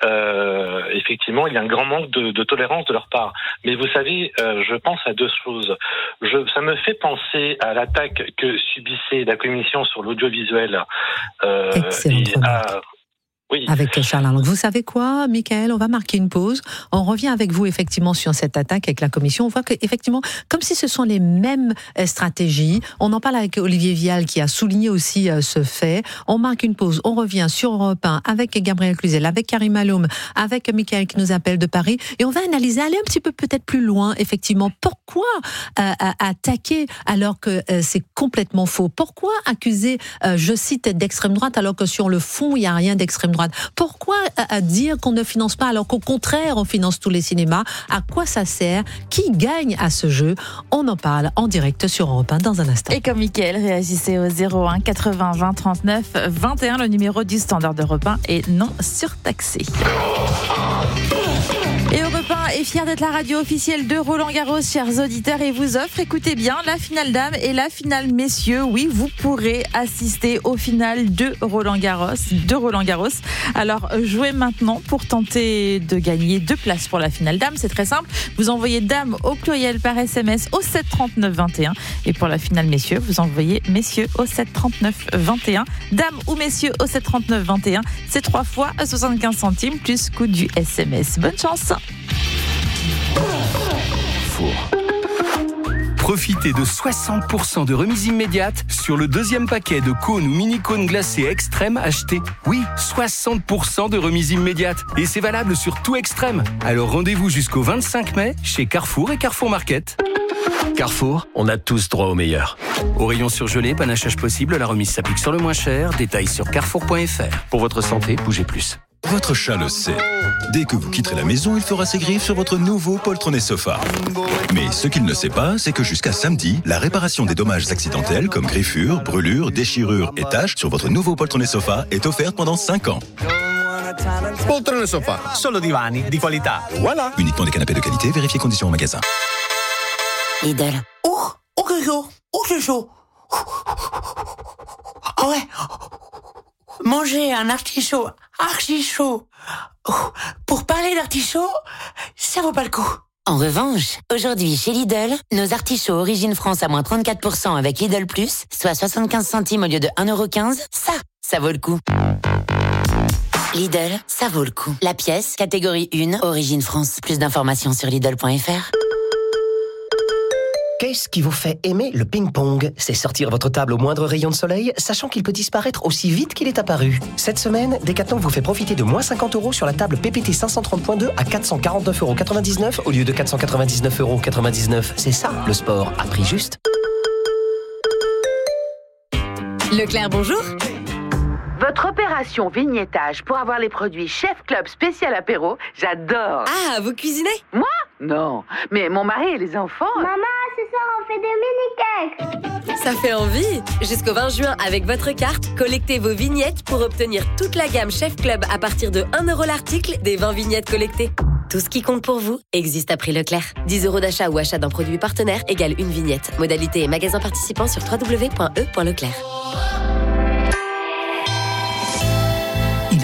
P: euh, effectivement, il y a un grand manque de, de tolérance de leur part. Mais vous savez, euh, je pense à deux choses. Je, ça me fait penser à l'attaque que subissait la commission sur l'audiovisuel. Euh,
B: Excellente
P: et à, Oui.
B: Avec Charles Arlang. Vous savez quoi, Mickaël, on va marquer une pause. On revient avec vous effectivement sur cette attaque avec la Commission. On voit qu'effectivement, comme si ce sont les mêmes stratégies, on en parle avec Olivier Vial qui a souligné aussi ce fait. On marque une pause, on revient sur Europe un avec Gabriel Cluzel, avec Karim Aloum, avec Mickaël qui nous appelle de Paris. Et on va analyser, aller un petit peu peut-être plus loin, effectivement. Pourquoi euh, attaquer alors que euh, c'est complètement faux? Pourquoi accuser, euh, je cite, d'extrême droite alors que sur le fond, il n'y a rien d'extrême droite? Pourquoi à dire qu'on ne finance pas alors qu'au contraire on finance tous les cinémas? À quoi ça sert? Qui gagne à ce jeu? On en parle en direct sur Europe un dans un instant.
A: Et comme Mickaël, réagissez au zéro un quatre-vingts vingt trente-neuf vingt et un, le numéro du standard d'Europe un est non surtaxé. Et Europe un est fier d'être la radio officielle de Roland-Garros, chers auditeurs, et vous offre, écoutez bien, la finale dames et la finale messieurs. Oui, vous pourrez assister aux finales de Roland-Garros, de Roland-Garros. Alors, jouez maintenant pour tenter de gagner deux places pour la finale dames. C'est très simple. Vous envoyez dame au pluriel par S M S au sept trente-neuf vingt et un. Et pour la finale messieurs, vous envoyez messieurs au sept trente-neuf vingt et un. Dame ou messieurs au sept trente-neuf vingt et un. C'est trois fois à soixante-quinze centimes plus coût du S M S. Bonne chance.
Q: Four. Profitez de soixante pour cent de remise immédiate sur le deuxième paquet de cônes ou mini-cônes glacés extrême achetés. Oui, soixante pour cent de remise immédiate. Et c'est valable sur tout extrême. Alors rendez-vous jusqu'au vingt-cinq mai chez Carrefour et Carrefour Market.
C: Carrefour, on a tous droit au meilleur.
Q: Au rayon surgelé, panachage possible, la remise s'applique sur le moins cher. Détails sur carrefour point f r.
C: Pour votre santé, bougez plus.
R: Votre chat le sait. Dès que vous quitterez la maison, il fera ses griffes sur votre nouveau poltronné sofa. Mais ce qu'il ne sait pas, c'est que jusqu'à samedi, la réparation des dommages accidentels comme griffures, brûlures, déchirures et taches sur votre nouveau poltronné sofa est offerte pendant cinq ans.
S: Poltrone sofa, solo divani di qualità. Voilà.
R: Uniquement des canapés de qualité, vérifiez conditions en magasin.
T: Lidl.
U: Oh, oh que chaud, oh que chaud. Ah ouais. Manger un artichaut archi chaud. Pour parler d'artichaut, ça vaut pas le coup.
T: En revanche, aujourd'hui chez Lidl, nos artichauts Origine France à moins trente-quatre pour cent avec Lidl Plus, soit soixante-quinze centimes au lieu de un euro quinze, ça, ça vaut le coup. Lidl, ça vaut le coup. La pièce, catégorie un, Origine France. Plus d'informations sur Lidl point f r.
V: Qu'est-ce qui vous fait aimer le ping-pong? C'est sortir votre table au moindre rayon de soleil, sachant qu'il peut disparaître aussi vite qu'il est apparu. Cette semaine, Decathlon vous fait profiter de moins cinquante euros sur la table P P T cinq cent trente point deux à quatre cent quarante-neuf euros quatre-vingt-dix-neuf au lieu de quatre cent quatre-vingt-dix-neuf euros quatre-vingt-dix-neuf. C'est ça, le sport à prix juste.
K: Leclerc, bonjour.
J: Votre opération vignettage pour avoir les produits Chef Club spécial apéro, j'adore.
K: Ah, vous cuisinez?
J: Moi? Non, mais mon mari et les enfants...
W: Maman, ce soir on fait des mini-cakes.
K: Ça fait envie. Jusqu'au vingt juin, avec votre carte, collectez vos vignettes pour obtenir toute la gamme Chef Club à partir de un euro l'article des vingt vignettes collectées. Tout ce qui compte pour vous existe à prix Leclerc. dix euros d'achat ou achat d'un produit partenaire égale une vignette. Modalité et magasin participant sur w w w point e point leclerc.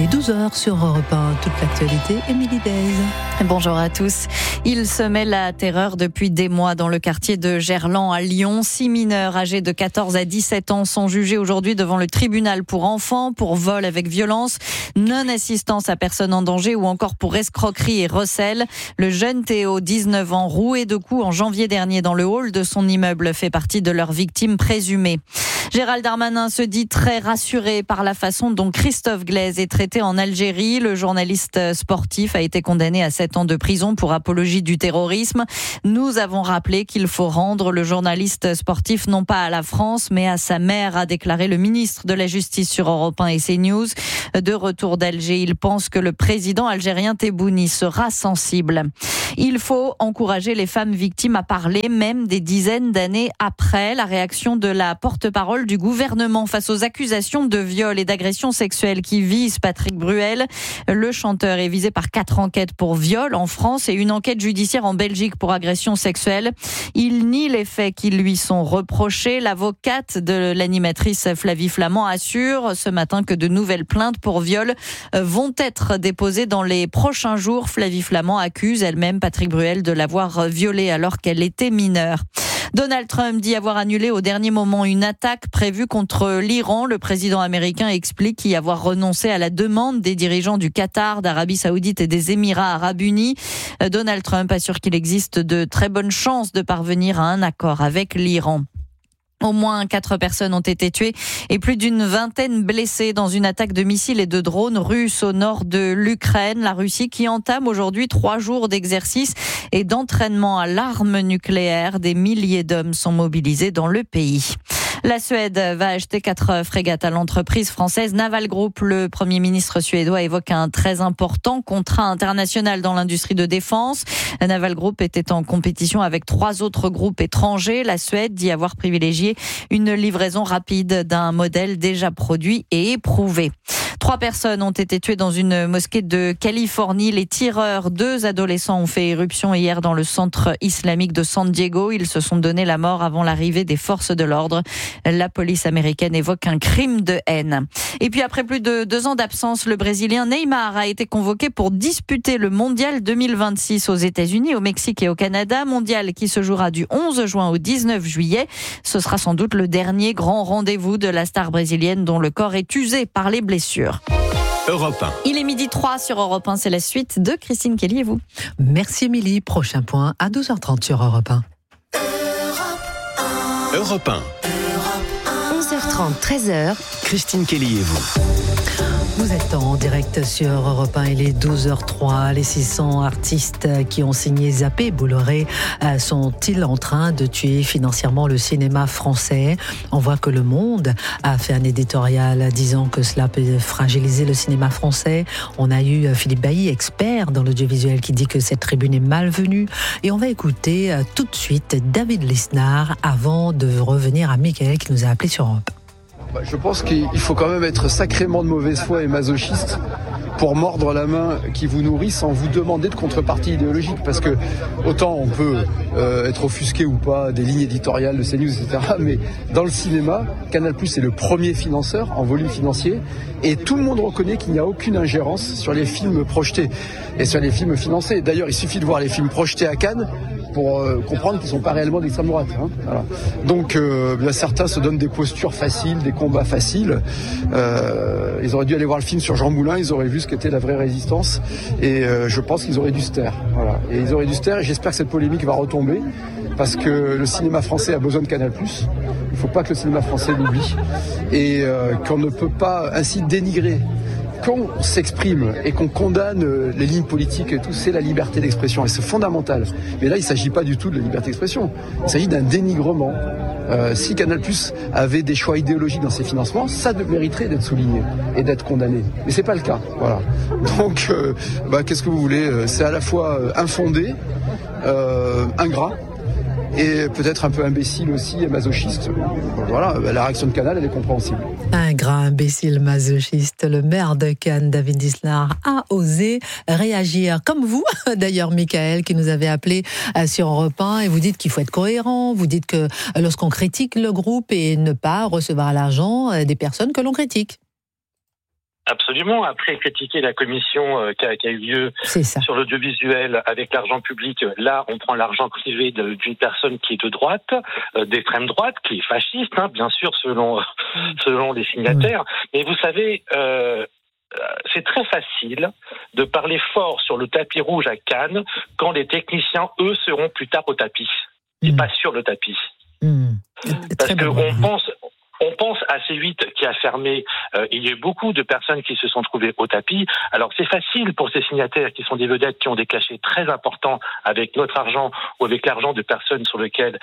B: Il est douze heures sur Europe un, toute l'actualité, Émilie Days.
A: Bonjour à tous. Il semait la terreur depuis des mois dans le quartier de Gerland à Lyon. Six mineurs âgés de quatorze à dix-sept ans sont jugés aujourd'hui devant le tribunal pour enfants, pour vol avec violence, non-assistance à personne en danger ou encore pour escroquerie et recel. Le jeune Théo, dix-neuf ans, roué de coups en janvier dernier dans le hall de son immeuble, fait partie de leurs victimes présumées. Gérald Darmanin se dit très rassuré par la façon dont Christophe Glaise est traité en Algérie. Le journaliste sportif a été condamné à sept ans de prison pour apologie du terrorisme. Nous avons rappelé qu'il faut rendre le journaliste sportif non pas à la France, mais à sa mère, a déclaré le ministre de la Justice sur Europe un et CNews. De retour d'Alger, il pense que le président algérien Tebboune sera sensible. Il faut encourager les femmes victimes à parler, même des dizaines d'années après. La réaction de la porte-parole du gouvernement face aux accusations de viol et d'agression sexuelle qui visent Patrick Bruel. Le chanteur est visé par quatre enquêtes pour viol en France et une enquête judiciaire en Belgique pour agression sexuelle. Il nie les faits qui lui sont reprochés. L'avocate de l'animatrice Flavie Flament assure ce matin que de nouvelles plaintes pour viol vont être déposées dans les prochains jours. Flavie Flament accuse elle-même Patrick Bruel de l'avoir violée alors qu'elle était mineure. Donald Trump dit avoir annulé au dernier moment une attaque prévue contre l'Iran. Le président américain explique y avoir renoncé à la demande des dirigeants du Qatar, d'Arabie Saoudite et des Émirats Arabes Unis. Donald Trump assure qu'il existe de très bonnes chances de parvenir à un accord avec l'Iran. Au moins quatre personnes ont été tuées et plus d'une vingtaine blessées dans une attaque de missiles et de drones russes au nord de l'Ukraine. La Russie qui entame aujourd'hui trois jours d'exercice et d'entraînement à l'arme nucléaire. Des milliers d'hommes sont mobilisés dans le pays. La Suède va acheter quatre frégates à l'entreprise française Naval Group. Le Premier ministre suédois évoque un très important contrat international dans l'industrie de défense. Naval Group était en compétition avec trois autres groupes étrangers. La Suède dit avoir privilégié une livraison rapide d'un modèle déjà produit et éprouvé. Trois personnes ont été tuées dans une mosquée de Californie. Les tireurs, deux adolescents, ont fait éruption hier dans le centre islamique de San Diego. Ils se sont donné la mort avant l'arrivée des forces de l'ordre. La police américaine évoque un crime de haine. Et puis après plus de deux ans d'absence, le Brésilien Neymar a été convoqué pour disputer le Mondial deux mille vingt-six aux États-Unis, au Mexique et au Canada. Mondial qui se jouera du onze juin au dix-neuf juillet. Ce sera sans doute le dernier grand rendez-vous de la star brésilienne dont le corps est usé par les blessures.
C: Europe un.
A: Il est midi trois sur Europe un, c'est la suite de Christine Kelly et vous.
B: Merci Émilie, prochain point à douze heures trente sur Europe un.
C: Europe un.
K: onze heures trente, treize heures.
C: Christine Kelly et vous.
B: Vous êtes en direct sur Europe un, il est douze heures trois. Les six cents artistes qui ont signé Zappé Bolloré sont-ils en train de tuer financièrement le cinéma français? On voit que Le Monde a fait un éditorial disant que cela peut fragiliser le cinéma français. On a eu Philippe Bailly, expert dans l'audiovisuel, qui dit que cette tribune est malvenue. Et on va écouter tout de suite David Lisnard avant de revenir à Michael qui nous a appelé sur Europe.
E: Je pense qu'il faut quand même être sacrément de mauvaise foi et masochiste pour mordre la main qui vous nourrit sans vous demander de contrepartie idéologique. Parce que autant on peut euh, être offusqué ou pas des lignes éditoriales de CNews, et cetera. Mais dans le cinéma, Canal+ est le premier financeur en volume financier. Et tout le monde reconnaît qu'il n'y a aucune ingérence sur les films projetés et sur les films financés. D'ailleurs, il suffit de voir les films projetés à Cannes pour euh, comprendre qu'ils ne sont pas réellement d'extrême droite. Hein, voilà. Donc euh, bien, certains se donnent des postures faciles, des combats faciles. Euh, ils auraient dû aller voir le film sur Jean Moulin, ils auraient vu ce qu'était la vraie résistance. Et euh, je pense qu'ils auraient dû se taire. Voilà. Et ils auraient dû se taire et j'espère que cette polémique va retomber. Parce que le cinéma français a besoin de Canal+. Il ne faut pas que le cinéma français l'oublie. Et euh, qu'on ne peut pas ainsi dénigrer. Quand on s'exprime et qu'on condamne les lignes politiques et tout, c'est la liberté d'expression et c'est fondamental. Mais là, il ne s'agit pas du tout de la liberté d'expression. Il s'agit d'un dénigrement. Euh, si Canal+ avait des choix idéologiques dans ses financements, ça mériterait d'être souligné et d'être condamné. Mais c'est pas le cas. Voilà. Donc, euh, bah, qu'est-ce que vous voulez ? C'est à la fois infondé, euh, ingrat, et peut-être un peu imbécile aussi et masochiste. Voilà, la réaction de Canal, elle est compréhensible.
B: Un grand imbécile masochiste, le maire de Cannes, David Lisnard, a osé réagir. Comme vous, d'ailleurs, Michael, qui nous avait appelé sur Europe un, et vous dites qu'il faut être cohérent, vous dites que lorsqu'on critique le groupe et ne pas recevoir l'argent des personnes que l'on critique.
P: Absolument. Après critiquer la commission euh, qui, a, qui a eu lieu sur l'audiovisuel avec l'argent public, là on prend l'argent privé de, d'une personne qui est de droite, euh, d'extrême droite, qui est fasciste, hein, bien sûr selon selon les signataires. Mais vous savez, euh, c'est très facile de parler fort sur le tapis rouge à Cannes quand les techniciens, eux, seront plus tard au tapis et mmh. pas sur le tapis. Mmh. Parce qu'on bon. pense... On pense à C huit qui a fermé. Euh, il y a eu beaucoup de personnes qui se sont trouvées au tapis. Alors c'est facile pour ces signataires qui sont des vedettes qui ont des cachets très importants avec notre argent ou avec l'argent de personnes sur lesquelles,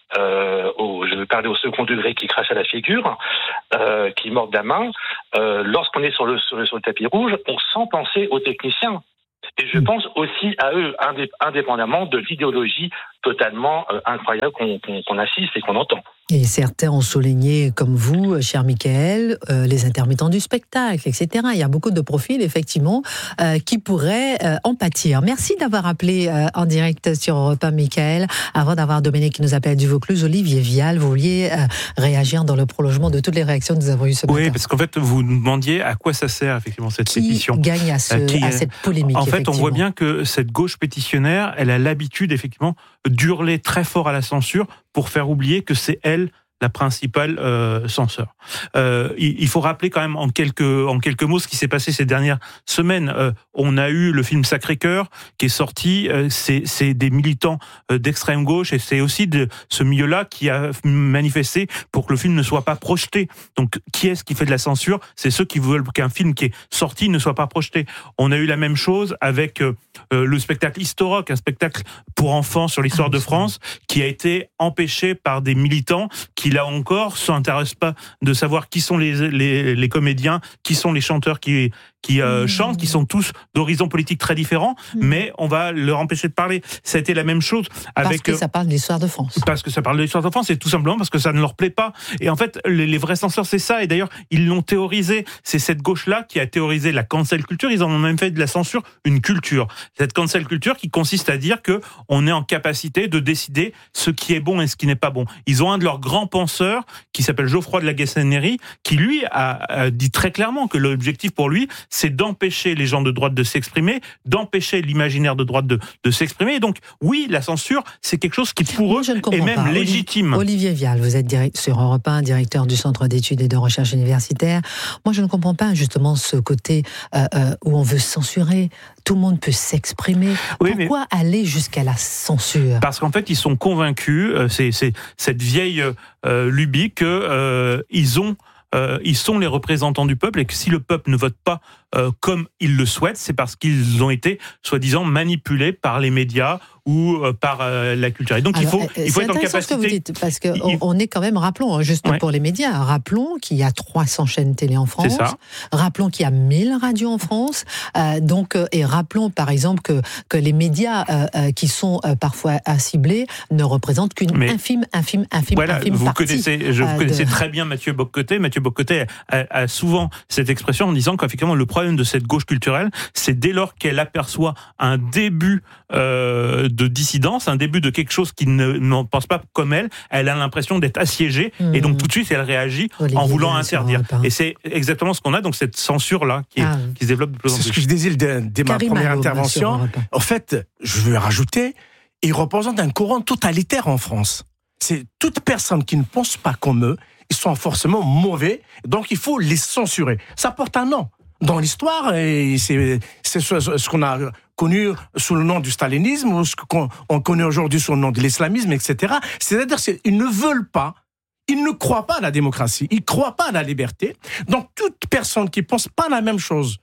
P: euh, au, je veux parler au second degré, qui crachent à la figure, euh, qui mordent la main. Euh, lorsqu'on est sur le, sur le sur le tapis rouge, on sent penser aux techniciens. Et je pense aussi à eux, indépendamment de l'idéologie totalement euh, incroyable qu'on, qu'on, qu'on assiste et qu'on entend.
B: Et certains ont souligné, comme vous, cher Michael, euh, les intermittents du spectacle, et cetera. Il y a beaucoup de profils, effectivement, euh, qui pourraient euh, en pâtir. Merci d'avoir appelé euh, en direct sur Europe un, Michael. Avant d'avoir Dominique qui nous appelle du Vaucluse, Olivier Vial, vous vouliez euh, réagir dans le prolongement de toutes les réactions que nous avons eues ce matin.
F: Oui, parce qu'en fait, vous nous demandiez à quoi ça sert, effectivement, cette
B: qui
F: pétition.
B: Qui gagne à, ce, euh, qui, à cette polémique,
F: En fait, on voit bien que cette gauche pétitionnaire, elle a l'habitude, effectivement, d'hurler très fort à la censure pour faire oublier que c'est elle la principale euh, censeur. Euh, il, il faut rappeler quand même en quelques en quelques mots ce qui s'est passé ces dernières semaines. Euh, on a eu le film Sacré-Cœur qui est sorti. Euh, c'est, c'est des militants euh, d'extrême gauche et c'est aussi de ce milieu-là qui a manifesté pour que le film ne soit pas projeté. Donc, qui est-ce qui fait de la censure ? C'est ceux qui veulent qu'un film qui est sorti ne soit pas projeté. On a eu la même chose avec euh, le spectacle Historock, un spectacle pour enfants sur l'histoire de France, qui a été empêché par des militants qui là encore, s'intéressent pas de savoir qui sont les, les, les comédiens, qui sont les chanteurs qui, qui euh, mmh. chantent, qui sont tous d'horizons politiques très différents, mmh. mais on va leur empêcher de parler. Ça a été la même chose avec...
B: Parce que ça parle de l'histoire de France.
F: Parce que ça parle de l'histoire de France, et tout simplement parce que ça ne leur plaît pas. Et en fait, les, les vrais censeurs, c'est ça. Et d'ailleurs, ils l'ont théorisé. C'est cette gauche-là qui a théorisé la cancel culture. Ils en ont même fait de la censure une culture. Cette cancel culture qui consiste à dire que on est en capacité de décider ce qui est bon et ce qui n'est pas bon. Ils ont un de leurs grands penseur qui s'appelle Geoffroy de la Gassennerie, qui lui a, a dit très clairement que l'objectif pour lui, c'est d'empêcher les gens de droite de s'exprimer, d'empêcher l'imaginaire de droite de, de s'exprimer. Et donc, oui, la censure, c'est quelque chose qui pour eux est même pas. légitime.
B: Olivier Vial, vous êtes direct, sur Europe un, directeur du Centre d'études et de recherche universitaire. Moi, je ne comprends pas justement ce côté euh, euh, où on veut censurer. Tout le monde peut s'exprimer. Oui, Pourquoi mais... aller jusqu'à la censure ?
F: Parce qu'en fait, ils sont convaincus, euh, c'est, c'est cette vieille euh, lubie que euh, ils ont Euh, ils sont les représentants du peuple et que si le peuple ne vote pas euh, comme il le souhaite, c'est parce qu'ils ont été soi-disant manipulés par les médias ou euh, par euh, la culture. Et donc
B: Alors,
F: il faut, il faut être en capacité.
B: Ce que vous dites, parce que il... on est quand même, rappelons, juste ouais. pour les médias, rappelons qu'il y a trois cents chaînes télé en France.
F: C'est ça.
B: Rappelons qu'il y a mille radios en France. Euh, donc, euh, et rappelons par exemple que que les médias euh, euh, qui sont euh, parfois ciblés ne représentent qu'une Mais infime, infime, infime,
F: voilà,
B: infime
F: vous
B: partie.
F: Connaissez, je
B: euh,
F: vous connaissez
B: de...
F: très bien Mathieu Bock-Côté. Mathieu Bock-Côté a, a souvent cette expression en disant qu'effectivement le problème de cette gauche culturelle, c'est dès lors qu'elle aperçoit un début euh, de dissidence, un début de quelque chose qui ne n'en pense pas comme elle, elle a l'impression d'être assiégée mmh. et donc tout de suite elle réagit Olivier en voulant interdire. Et c'est exactement ce qu'on a, donc cette censure-là qui, ah. qui se développe de plus en plus.
O: C'est ce que je disais dès, dès ma première intervention. En fait, je veux rajouter, ils représentent un courant totalitaire en France. C'est toute personne qui ne pense pas comme eux, ils sont forcément mauvais, donc il faut les censurer. Ça porte un nom dans l'histoire, et c'est, c'est ce, ce qu'on a connu sous le nom du stalinisme, ou ce qu'on on connaît aujourd'hui sous le nom de l'islamisme, et cetera. C'est-à-dire qu'ils ne veulent pas, ils ne croient pas à la démocratie, ils ne croient pas à la liberté. Donc toute personne qui ne pense pas la même chose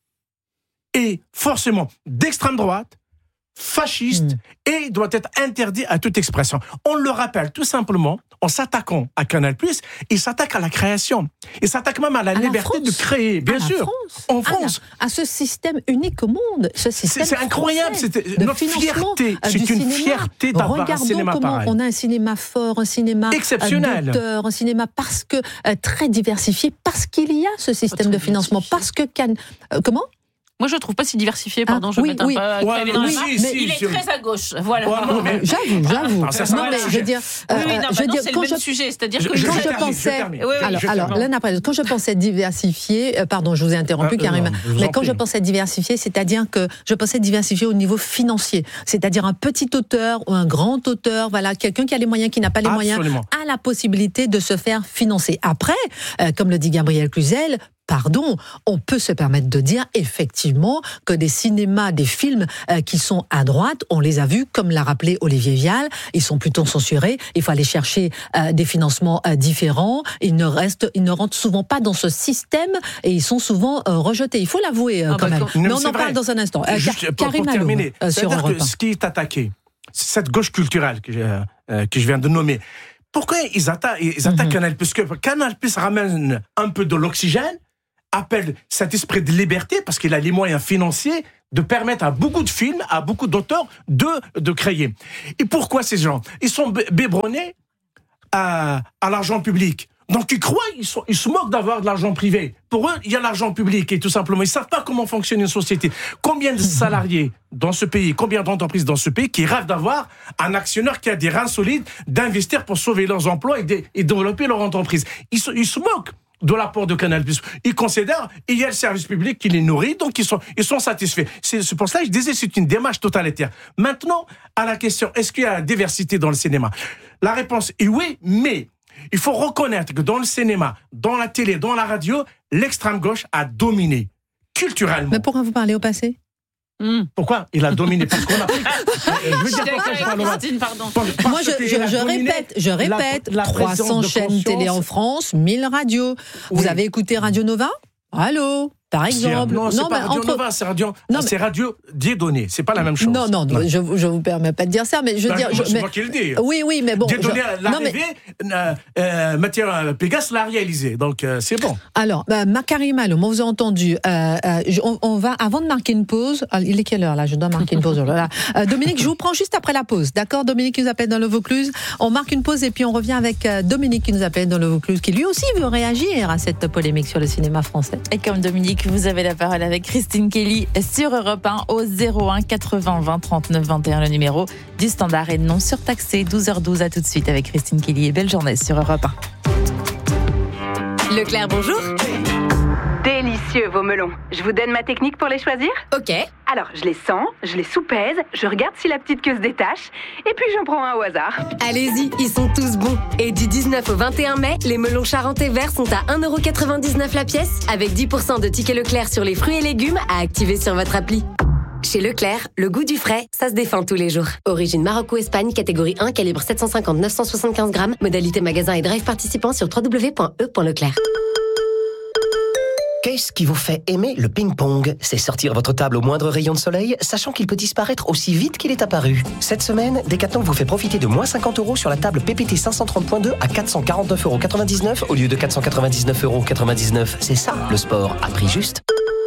O: est forcément d'extrême droite, fasciste, mmh. et doit être interdit à toute expression. On le rappelle tout simplement en s'attaquant à Canal+, il s'attaque à la création. Il s'attaque même à la à liberté la de créer, bien
B: à
O: sûr.
B: France.
O: En France.
B: À, la, à ce système unique au monde. Ce système
O: c'est, c'est incroyable. C'est notre fierté. C'est une cinéma. fierté d'avoir
B: Regardons
O: un cinéma
B: comment
O: pareil.
B: on a un cinéma fort, un cinéma
O: exceptionnel,
B: d'auteur, un cinéma parce que euh, très diversifié, parce qu'il y a ce système de financement, parce que Cannes... Euh, comment
G: Moi, je ne trouve pas si diversifié, pardon,
B: ah,
G: je
B: oui,
G: vais mettre
B: oui.
G: un peu
B: Ouais,
G: dans
B: oui,
G: la
B: si,
G: mais
B: si,
G: il
B: si,
G: est
B: si.
G: très à gauche. Voilà.
B: Ouais, non, mais, j'avoue, j'avoue.
O: Ah, ça, ça
B: non, mais je veux dire,
G: oui, oui, non,
B: euh,
G: bah
B: je veux
G: non,
B: dire,
G: c'est
B: quand
G: le même
B: je,
G: sujet, c'est-à-dire
B: je,
G: que
B: quand
G: je,
B: je,
G: je
B: pensais,
G: oui, oui,
B: alors,
G: je
B: alors l'un après l'autre, quand je pensais diversifier, euh, pardon, je vous ai interrompu,
O: ah,
B: Karim,
O: non, je
B: mais quand prie. je pensais diversifier, c'est-à-dire que je pensais diversifier au niveau financier, c'est-à-dire un petit auteur ou un grand auteur, voilà, quelqu'un qui a les moyens, qui n'a pas les
O: Absolument.
B: moyens, a la possibilité de se faire financer. Après, euh, comme le dit Gabriel Cluzel, pardon, on peut se permettre de dire effectivement que des cinémas, des films euh, qui sont à droite, on les a vus, comme l'a rappelé Olivier Vial, ils sont plutôt censurés, il faut aller chercher euh, des financements euh, différents, ils ne restent, ils ne rentrent souvent pas dans ce système et ils sont souvent euh, rejetés, il faut l'avouer euh,
O: ah,
B: quand
O: bah,
B: même.
O: Non,
B: mais on en
O: vrai.
B: parle dans un instant. Euh,
O: Juste pour,
B: Karim
O: pour terminer,
B: euh, sur
O: c'est-à-dire
B: Europe
O: que
B: un.
O: ce qui est attaqué, cette gauche culturelle que, euh, que je viens de nommer, pourquoi ils attaquent, ils attaquent mm-hmm. Canal+, parce que Canal+ ramène un peu de l'oxygène, appelle cet esprit de liberté, parce qu'il a les moyens financiers de permettre à beaucoup de films, à beaucoup d'auteurs de, de créer. Et pourquoi ces gens ? Ils sont bébronnés à, à l'argent public. Donc ils croient, ils, sont, ils se moquent d'avoir de l'argent privé. Pour eux, il y a l'argent public et tout simplement, ils ne savent pas comment fonctionne une société. Combien de salariés dans ce pays, combien d'entreprises dans ce pays qui rêvent d'avoir un actionnaire qui a des reins solides, d'investir pour sauver leurs emplois et, de, et développer leur entreprise. Ils se, ils se moquent de l'apport de Canal+. Ils considèrent qu'il y a le service public qui les nourrit, donc ils sont, ils sont satisfaits. C'est, c'est pour cela que je disais c'est une démarche totalitaire. Maintenant, à la question, est-ce qu'il y a la diversité dans le cinéma ? La réponse est oui, mais il faut reconnaître que dans le cinéma, dans la télé, dans la radio, l'extrême gauche a dominé, culturellement.
B: Mais pourquoi vous parlez au passé ?
O: Mmh. Pourquoi il a dominé ? Parce qu'on a. Je veux dire pourquoi je parle au
G: Christine, pardon.
B: Moi, je, je, je répète, je répète, la, la trois cents chaînes télé en France, mille radios. Oui. Vous avez écouté Radio Nova ? Allô ? Par exemple.
O: Non, c'est non, pas Radio entre... Nova, c'est Radio, non, mais... c'est Radio Dieudonné. C'est pas la même chose.
B: Non, non, non. je ne vous permets pas de dire ça, mais je veux
O: ben,
B: dire.
O: Je,
B: je,
O: c'est
B: mais...
O: moi qui le dis.
B: Oui, oui, mais bon.
O: Dieudonné
B: je...
O: l'a
B: non,
O: rêvé,
B: mais...
O: euh, euh, Mathieu Pégas l'a réalisé, donc euh, c'est bon.
B: Alors, bah, Karim Alloum, on vous a entendu. Euh, euh, on, on va, avant de marquer une pause, il est quelle heure là ? Je dois marquer une pause. Là. Euh, Dominique, je vous prends juste après la pause. D'accord ? Dominique qui nous appelle dans le Vaucluse. On marque une pause et puis on revient avec euh, Dominique qui nous appelle dans le Vaucluse, qui lui aussi veut réagir à cette polémique sur le cinéma français.
A: Et comme Dominique, vous avez la parole avec Christine Kelly sur Europe un au zéro un quatre-vingts vingt trente-neuf vingt et un, le numéro du standard et non surtaxé. douze heures douze, à tout de suite avec Christine Kelly et belle journée sur Europe un.
K: Leclerc, bonjour.
J: Délicieux vos melons. Je vous donne ma technique pour les choisir ?
K: Ok.
J: Alors, je les sens, je les soupèse, je regarde si la petite queue se détache, et puis j'en prends un au hasard.
K: Allez-y, ils sont tous bons. Et du dix-neuf au vingt et un mai, les melons charentais verts sont à un euro quatre-vingt-dix-neuf la pièce, avec dix pour cent de tickets Leclerc sur les fruits et légumes à activer sur votre appli. Chez Leclerc, le goût du frais, ça se défend tous les jours. Origine Maroc-Espagne, catégorie un, calibre sept cent cinquante neuf cent soixante-quinze grammes, modalité magasin et drive participant sur w w w point e point leclerc.
V: Qu'est-ce qui vous fait aimer le ping-pong ? C'est sortir votre table au moindre rayon de soleil, sachant qu'il peut disparaître aussi vite qu'il est apparu. Cette semaine, Decathlon vous fait profiter de moins cinquante euros sur la table P P T cinq cent trente point deux à quatre cent quarante-neuf euros quatre-vingt-dix-neuf au lieu de quatre cent quatre-vingt-dix-neuf euros quatre-vingt-dix-neuf. C'est ça, le sport à prix juste.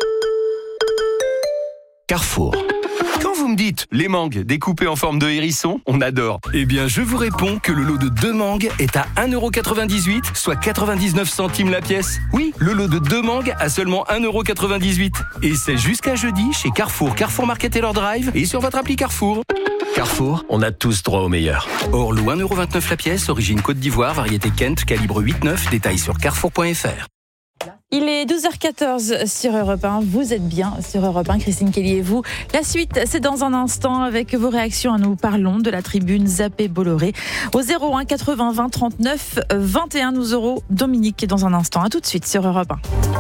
Q: Carrefour. Quand vous me dites les mangues découpées en forme de hérisson, on adore. Eh bien, je vous réponds que le lot de deux mangues est à un euro quatre-vingt-dix-huit, soit quatre-vingt-dix-neuf centimes la pièce. Oui, le lot de deux mangues à seulement un euro quatre-vingt-dix-huit. Et c'est jusqu'à jeudi chez Carrefour, Carrefour Market et leur drive et sur votre appli Carrefour. Carrefour, on a tous droit au meilleur. Orlo, un euro vingt-neuf la pièce, origine Côte d'Ivoire, variété Kent, calibre huit neuf, détails sur carrefour point f r.
A: Il est douze heures quatorze sur Europe un. Vous êtes bien sur Europe un, Christine Kelly et vous. La suite, c'est dans un instant avec vos réactions. Nous parlons de la tribune Zappé-Bolloré. Au zéro un quatre-vingts vingt trente-neuf vingt et un, nous aurons Dominique dans un instant. À tout de suite sur Europe un.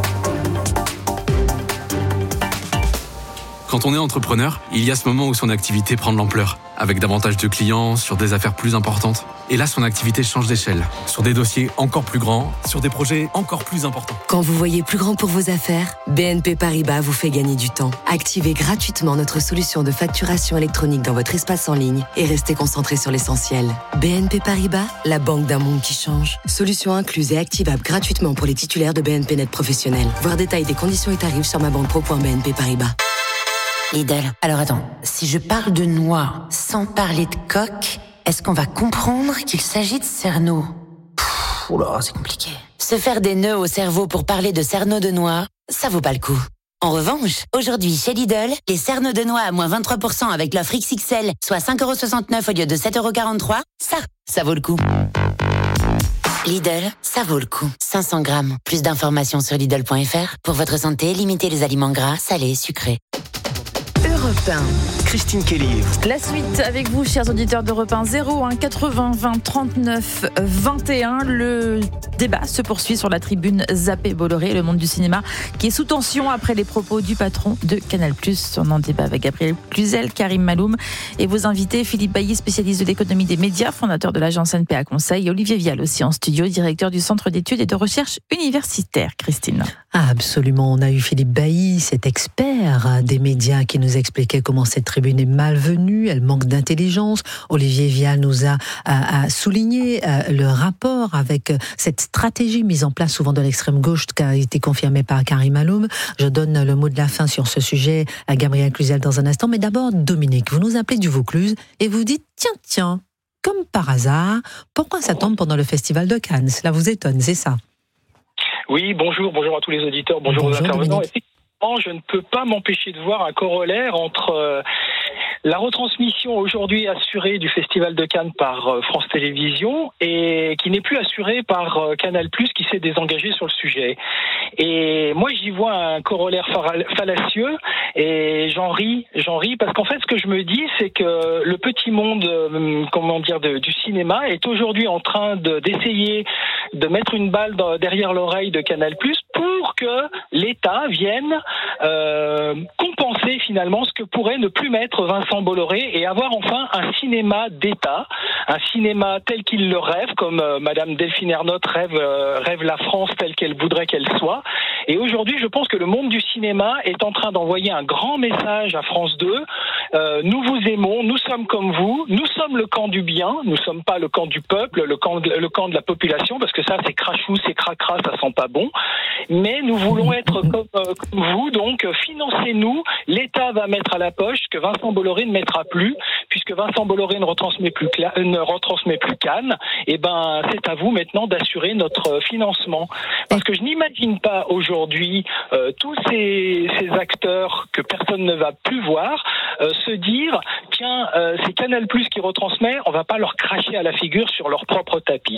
H: Quand on est entrepreneur, il y a ce moment où son activité prend de l'ampleur, avec davantage de clients, sur des affaires plus importantes. Et là, son activité change d'échelle, sur des dossiers encore plus grands, sur des projets encore plus importants.
K: Quand vous voyez plus grand pour vos affaires, B N P Paribas vous fait gagner du temps. Activez gratuitement notre solution de facturation électronique dans votre espace en ligne et restez concentré sur l'essentiel. B N P Paribas, la banque d'un monde qui change. Solution incluse et activable gratuitement pour les titulaires de B N P Net professionnels. Voir détail des conditions et tarifs sur ma banque pro point b n p paribas.
T: Lidl. Alors attends, si je parle de noix sans parler de coque, est-ce qu'on va comprendre qu'il s'agit de cerneau ? Pfff, oula, c'est compliqué. Se faire des nœuds au cerveau pour parler de cerneau de noix, ça vaut pas le coup. En revanche, aujourd'hui chez Lidl, les cernes de noix à moins vingt-trois pour cent avec l'offre X X L, soit cinq euros soixante-neuf au lieu de sept euros quarante-trois, ça, ça vaut le coup. Lidl, ça vaut le coup. cinq cents grammes. Plus d'informations sur Lidl point F R. Pour votre santé, limitez les aliments gras, salés, sucrés.
I: Europe un. Christine Kelly.
G: La suite avec vous, chers auditeurs d'Europe un, zéro un quatre-vingts vingt trente-neuf vingt et un. Le débat se poursuit sur la tribune Zappé Bolloré, le monde du cinéma qui est sous tension après les propos du patron de Canal plus. On en débat avec Gabriel Cluzel, Karim Maloum et vos invités, Philippe Bailly, spécialiste de l'économie des médias, fondateur de l'agence N P A Conseil, et Olivier Vial aussi en studio, directeur du Centre d'études et de recherche universitaire. Christine.
B: Ah, absolument. On a eu Philippe Bailly, cet expert des médias qui nous expliquait comment cette tribune est malvenue, elle manque d'intelligence. Olivier Vial nous a, a, a souligné euh, le rapport avec euh, cette stratégie mise en place souvent de l'extrême gauche qui a été confirmée par Karim Maloum. Je donne le mot de la fin sur ce sujet à Gabriel Cluzel dans un instant. Mais d'abord, Dominique, vous nous appelez du Vaucluse et vous dites tiens, tiens, comme par hasard, pourquoi ça tombe pendant le Festival de Cannes? Cela vous étonne, c'est ça?
N: Oui, bonjour, bonjour à tous les auditeurs, bonjour, bonjour aux intervenants.
B: Dominique.
N: Effectivement, je ne peux pas m'empêcher de voir un corollaire entre euh, la retransmission aujourd'hui assurée du Festival de Cannes par euh, France Télévisions et qui n'est plus assurée par euh, Canal plus, qui s'est désengagé sur le sujet. Et moi, j'y vois un corollaire fallacieux et j'en ris, j'en ris parce qu'en fait, ce que je me dis, c'est que le petit monde, euh, comment dire, de, du cinéma est aujourd'hui en train de, d'essayer de mettre une balle dans, derrière l'oreille de Canal plus pour que l'État vienne euh, compenser finalement ce que pourrait ne plus mettre Vincent Bolloré et avoir enfin un cinéma d'État, un cinéma tel qu'il le rêve, comme euh, Madame Delphine Ernotte rêve, euh, rêve la France telle qu'elle voudrait qu'elle soit. Et aujourd'hui, je pense que le monde du cinéma est en train d'envoyer un grand message à France deux. Euh, nous vous aimons, nous sommes comme vous, nous sommes le camp du bien, nous ne sommes pas le camp du peuple, le camp de, le camp de la population, parce que ça c'est crachou, c'est cracra, ça sent pas bon. Mais nous voulons être comme, euh, comme vous, donc euh, financez-nous, l'État va mettre à la poche que Vincent Bolloré ne mettra plus, puisque Vincent Bolloré ne retransmet plus, ne retransmet plus Cannes, et ben c'est à vous maintenant d'assurer notre financement. Parce que je n'imagine pas aujourd'hui euh, tous ces, ces acteurs que personne ne va plus voir euh, se dire tiens, euh, c'est Canal plus qui retransmet, on va pas leur cracher à la figure sur leur propre tapis.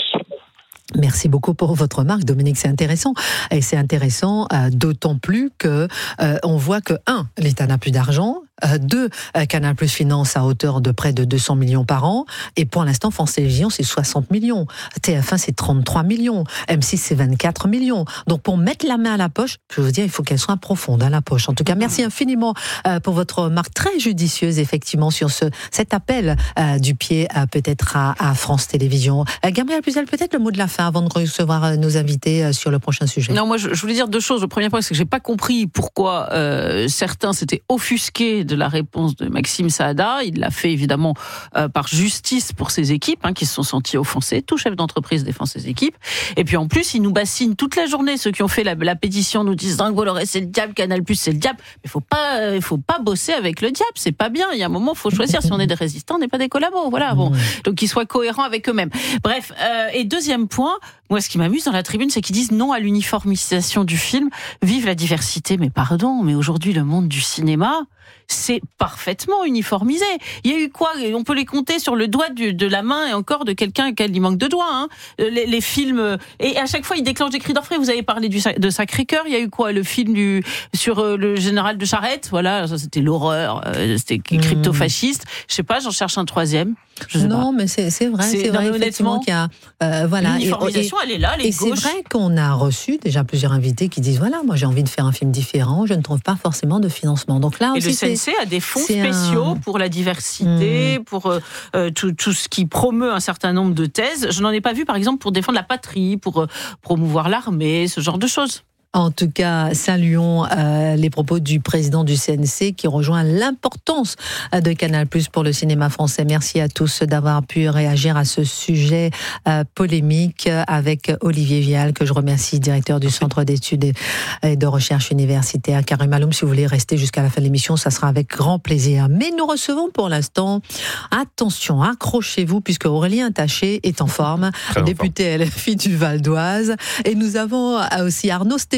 B: Merci beaucoup pour votre remarque, Dominique, c'est intéressant. Et c'est intéressant euh, d'autant plus que euh, on voit que, un, l'État n'a plus d'argent, euh, deux, euh, Canal plus finance à hauteur de près de deux cents millions par an, et pour l'instant, France Télévisions, c'est soixante millions, T F un, c'est trente-trois millions, M six, c'est vingt-quatre millions. Donc, pour mettre la main à la poche, je veux dire, il faut qu'elle soit profonde à la poche. En tout cas, merci infiniment euh, pour votre remarque très judicieuse, effectivement, sur ce, cet appel euh, du pied, euh, peut-être à, à France Télévisions. Euh, Gabriel Cluzel, peut-être le mot de la fin avant de recevoir nos invités sur le prochain sujet.
G: Non, moi je, je voulais dire deux choses. Le premier point, c'est que j'ai pas compris pourquoi euh, certains s'étaient offusqués de la réponse de Maxime Saada. Il l'a fait évidemment euh, par justice pour ses équipes, hein, qui se sont sentis offensés. Tout chef d'entreprise défend ses équipes. Et puis en plus, il nous bassine toute la journée. Ceux qui ont fait la, la pétition nous disent « Bolloré, c'est le diable, Canal plus, c'est le diable ». Mais faut pas, il faut pas bosser avec le diable. C'est pas bien. Il y a un moment, il faut choisir. Si on est des résistants, on n'est pas des collabos. Voilà. Bon, donc qu'ils soient cohérents avec eux-mêmes. Bref. Euh, et deuxième point. Moi, ce qui m'amuse dans la tribune, c'est qu'ils disent non à l'uniformisation du film. Vive la diversité. Mais pardon, mais aujourd'hui, le monde du cinéma, c'est parfaitement uniformisé. Il y a eu quoi? On peut les compter sur le doigt du, de la main et encore de quelqu'un qui il manque de doigts. Hein. Les, les films, et à chaque fois, ils déclenchent des cris d'orfraie. Vous avez parlé du, de Sacré-Cœur. Il y a eu quoi? Le film du, sur euh, le général de Charette. Voilà, ça, c'était l'horreur. Euh, c'était crypto-fasciste. Je sais pas, j'en cherche un troisième.
B: Non, pas. mais c'est, c'est vrai, c'est, c'est vrai effectivement qu'il y a euh, voilà.
G: L'uniformisation, elle est là, les
B: et
G: gauches.
B: C'est vrai qu'on a reçu déjà plusieurs invités qui disent voilà, moi j'ai envie de faire un film différent, je ne trouve pas forcément de financement. Donc là
G: et
B: aussi,
G: le C N C a des fonds spéciaux un... pour la diversité, mmh. pour euh, tout, tout ce qui promeut un certain nombre de thèses. Je n'en ai pas vu, par exemple, pour défendre la patrie, pour euh, promouvoir l'armée, ce genre de choses.
B: En tout cas, saluons euh, les propos du président du C N C qui rejoint l'importance de Canal plus pour le cinéma français. Merci à tous d'avoir pu réagir à ce sujet euh, polémique avec Olivier Vial, que je remercie, directeur du Centre d'études et de recherche universitaire. Karim Maloum, si vous voulez rester jusqu'à la fin de l'émission, ça sera avec grand plaisir. Mais nous recevons pour l'instant, attention, accrochez-vous, puisque Aurélien Taché est en forme, député L F I du Val d'Oise. Et nous avons aussi Arnaud Stéphane,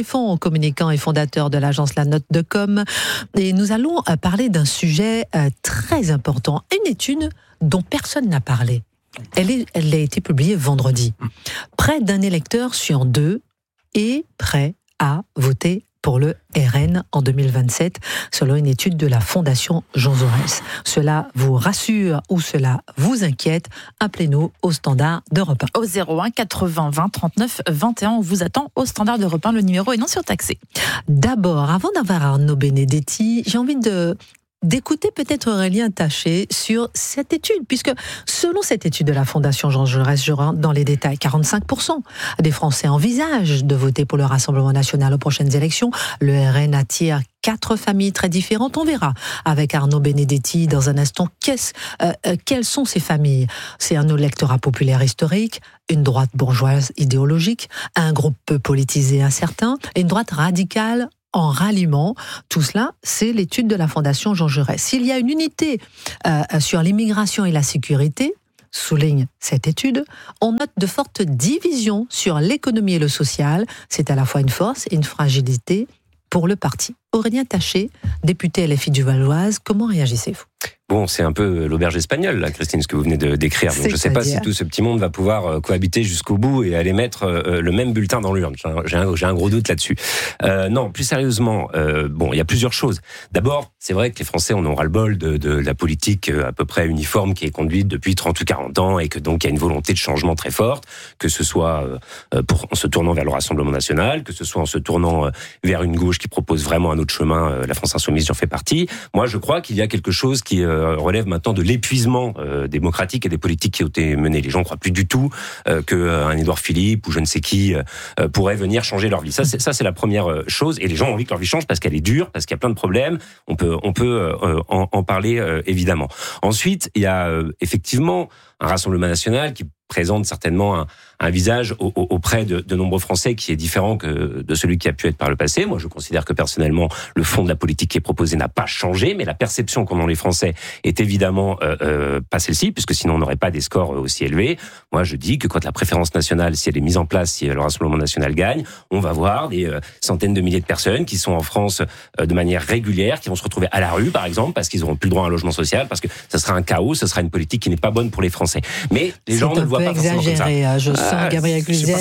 B: Stéphane, communicant et fondateur de l'agence La Note de Com. Et nous allons parler d'un sujet très important, une étude dont personne n'a parlé. Elle, est, elle a été publiée vendredi. Près d'un électeur sur deux est prêt à voter pour le R N en deux mille vingt-sept, selon une étude de la Fondation Jean Jaurès. Cela vous rassure ou cela vous inquiète? Appelez-nous au standard d'Europe un.
A: Au zéro un quatre-vingts vingt trente-neuf vingt et un, on vous attend au standard d'Europe un. Le numéro est non surtaxé.
B: D'abord, avant d'avoir Arnaud Benedetti, j'ai envie de... d'écouter peut-être Aurélien Taché sur cette étude, puisque selon cette étude de la Fondation Jean Jaurès, je rentre dans les détails, quarante-cinq pour cent des Français envisagent de voter pour le Rassemblement national aux prochaines élections. Le R N attire quatre familles très différentes. On verra avec Arnaud Benedetti dans un instant qu'est-ce, euh, euh, quelles sont ces familles. C'est un électorat populaire historique, une droite bourgeoise idéologique, un groupe peu politisé incertain, et une droite radicale en ralliement. Tout cela, c'est l'étude de la Fondation Jean Jaurès. S'il y a une unité euh, sur l'immigration et la sécurité, souligne cette étude, on note de fortes divisions sur l'économie et le social. C'est à la fois une force et une fragilité pour le parti. Aurélien Taché, député L F I du Val-d'Oise, comment réagissez-vous ?
D: Bon, c'est un peu l'auberge espagnole, là, Christine, ce que vous venez de décrire. Donc, je ne sais pas si tout ce petit monde va pouvoir cohabiter jusqu'au bout et aller mettre euh, le même bulletin dans l'urne. J'ai un, j'ai un gros doute là-dessus. Euh, non, plus sérieusement, euh, bon, il y a plusieurs choses. D'abord, c'est vrai que les Français en ont ras-le-bol de, de la politique à peu près uniforme qui est conduite depuis trente ou quarante ans et que donc il y a une volonté de changement très forte, que ce soit euh, pour, en se tournant vers le Rassemblement national, que ce soit en se tournant euh, vers une gauche qui propose vraiment un autre chemin. Euh, la France insoumise en fait partie. Moi, je crois qu'il y a quelque chose qui euh, relève maintenant de l'épuisement euh, démocratique et des politiques qui ont été menées. Les gens ne croient plus du tout euh, qu'un euh, Édouard Philippe ou je ne sais qui euh, pourrait venir changer leur vie. Ça c'est, ça, c'est la première chose. Et les gens ont envie que leur vie change parce qu'elle est dure, parce qu'il y a plein de problèmes. On peut, on peut euh, en, en parler euh, évidemment. Ensuite, il y a euh, effectivement un Rassemblement national qui présente certainement un, un visage au, au, auprès de, de nombreux Français qui est différent que de celui qui a pu être par le passé. Moi, je considère que personnellement, le fond de la politique qui est proposée n'a pas changé, mais la perception qu'ont les Français est évidemment euh, euh, pas celle-ci, puisque sinon on n'aurait pas des scores aussi élevés. Moi, je dis que quand la préférence nationale, si elle est mise en place, si le Rassemblement national gagne, on va voir des euh, centaines de milliers de personnes qui sont en France euh, de manière régulière, qui vont se retrouver à la rue, par exemple, parce qu'ils n'auront plus le droit à un logement social, parce que ça sera un chaos, ce sera une politique qui n'est pas bonne pour les Français. Mais les gens ne le voient pas forcément comme ça.
B: Je sens ah, Gabriel Cluzel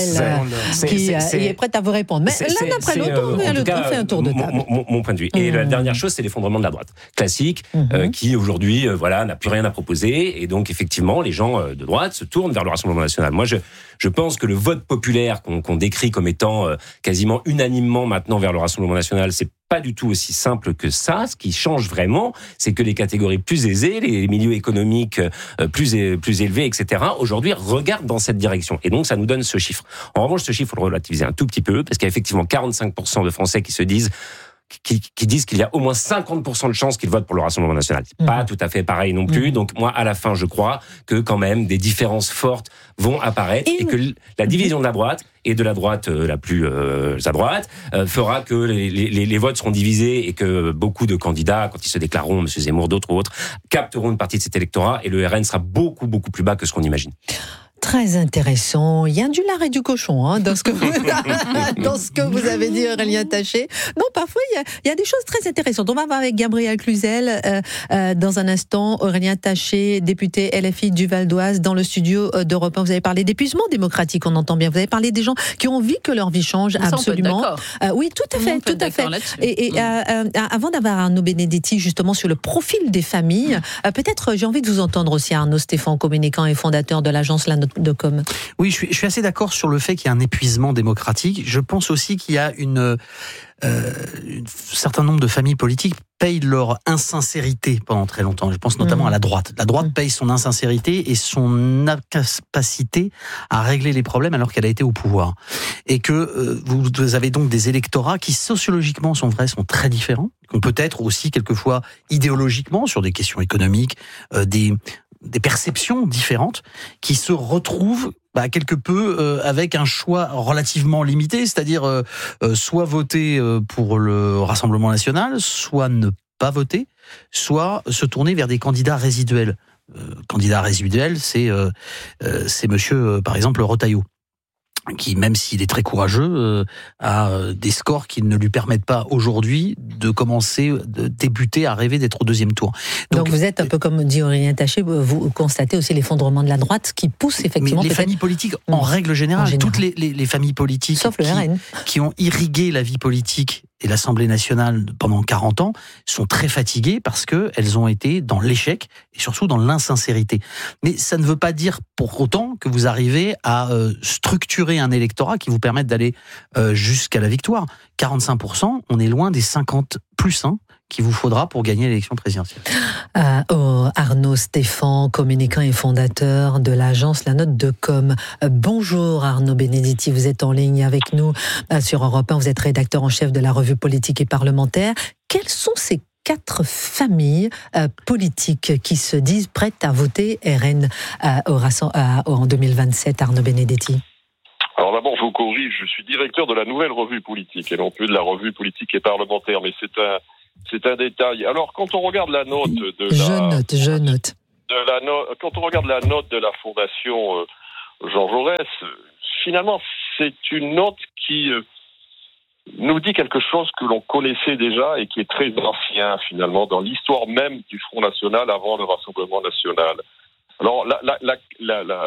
B: qui c'est, c'est, est prêt à vous répondre. Mais l'un après l'autre, on fait, cas, fait un tour de table.
D: Mon, mon, mon point de vue. Et mmh. la dernière chose, c'est l'effondrement de la droite classique, mmh. euh, qui aujourd'hui, euh, voilà, n'a plus rien à proposer. Et donc, effectivement, les gens euh, de droite se tournent vers le Rassemblement national. Moi, je, je pense que le vote populaire qu'on, qu'on décrit comme étant euh, quasiment unanimement maintenant vers le Rassemblement national, c'est pas du tout aussi simple que ça. Ce qui change vraiment, c'est que les catégories plus aisées, les milieux économiques plus plus élevés, et cetera, aujourd'hui regardent dans cette direction. Et donc, ça nous donne ce chiffre. En revanche, ce chiffre, il faut le relativiser un tout petit peu, parce qu'il y a effectivement quarante-cinq pour cent de Français qui se disent Qui, qui disent qu'il y a au moins cinquante pour cent de chances qu'ils votent pour le Rassemblement national. C'est mmh. pas tout à fait pareil non plus. Mmh. Donc moi, à la fin, je crois que quand même des différences fortes vont apparaître et, et que la division de la droite et de la droite euh, la plus euh, à droite euh, fera que les, les, les votes seront divisés et que beaucoup de candidats, quand ils se déclareront, M. Zemmour, d'autres ou autres, capteront une partie de cet électorat et le R N sera beaucoup, beaucoup plus bas que ce qu'on imagine.
B: Très intéressant. Il y a du lard et du cochon hein, dans, ce que vous, dans ce que vous avez dit, Aurélien Taché. Non, parfois, il y, a, il y a des choses très intéressantes. On va voir avec Gabriel Cluzel euh, euh, dans un instant. Aurélien Taché, député L F I du Val-d'Oise, dans le studio d'Europe un. Vous avez parlé d'épuisement démocratique, on entend bien. Vous avez parlé des gens qui ont envie que leur vie change, ça, absolument. Euh, oui, tout à fait, tout à fait. Et, et mmh. euh, euh, avant d'avoir Arnaud Benedetti, justement, sur le profil des familles, mmh. euh, peut-être j'ai envie de vous entendre aussi, Arnaud Stéphane, communicant et fondateur de l'agence La Note de Com.
L: Oui, je suis, je suis assez d'accord sur le fait qu'il y a un épuisement démocratique. Je pense aussi qu'il y a une, euh, un certain nombre de familles politiques payent leur insincérité pendant très longtemps. Je pense notamment mmh. à la droite. La droite mmh. paye son insincérité et son incapacité à régler les problèmes alors qu'elle a été au pouvoir. Et que euh, vous avez donc des électorats qui sociologiquement sont vrais, sont très différents, qu'on peut être aussi quelquefois idéologiquement sur des questions économiques, euh, des des perceptions différentes qui se retrouvent bah, quelque peu euh, avec un choix relativement limité, c'est-à-dire euh, euh, soit voter euh, pour le Rassemblement national, soit ne pas voter, soit se tourner vers des candidats résiduels. Euh, candidat résiduel, c'est, euh, euh, c'est monsieur, euh, par exemple, Retailleau. qui, même s'il est très courageux, euh, a euh, des scores qui ne lui permettent pas aujourd'hui de commencer, de débuter à rêver d'être au deuxième tour.
B: Donc, Donc vous êtes un peu comme dit Aurélien Taché, vous constatez aussi l'effondrement de la droite qui pousse effectivement...
L: Mais les familles politiques, en règle générale, en général. toutes les, les, les familles politiques
B: Sauf le
L: qui,
B: R N.
L: qui ont irrigué la vie politique et l'Assemblée nationale pendant quarante ans sont très fatiguées parce qu'elles ont été dans l'échec et surtout dans l'insincérité. Mais ça ne veut pas dire pour autant que vous arrivez à euh, structurer un électorat qui vous permette d'aller euh, jusqu'à la victoire. quarante-cinq pour cent, on est loin des cinquante plus un qu'il vous faudra pour gagner l'élection présidentielle.
B: Euh, oh, Arnaud Stéphan, communicant et fondateur de l'agence La Note de Com. Euh, bonjour Arnaud Benedetti, vous êtes en ligne avec nous euh, sur Europe un, vous êtes rédacteur en chef de la revue politique et parlementaire. Quelles sont ces quatre familles euh, politiques qui se disent prêtes à voter R N euh, au, euh, en deux mille vingt-sept, Arnaud Benedetti?
M: Alors d'abord, je vous corrige, je suis directeur de la nouvelle revue politique et non plus de la revue politique et parlementaire, mais c'est un C'est un détail. Alors, quand on regarde la note de la...
B: Je note, je note.
M: De la no... Quand on regarde la note de la Fondation euh, Jean Jaurès, finalement, c'est une note qui euh, nous dit quelque chose que l'on connaissait déjà et qui est très ancien, finalement, dans l'histoire même du Front National avant le Rassemblement National. Alors, la, la, la, la, la,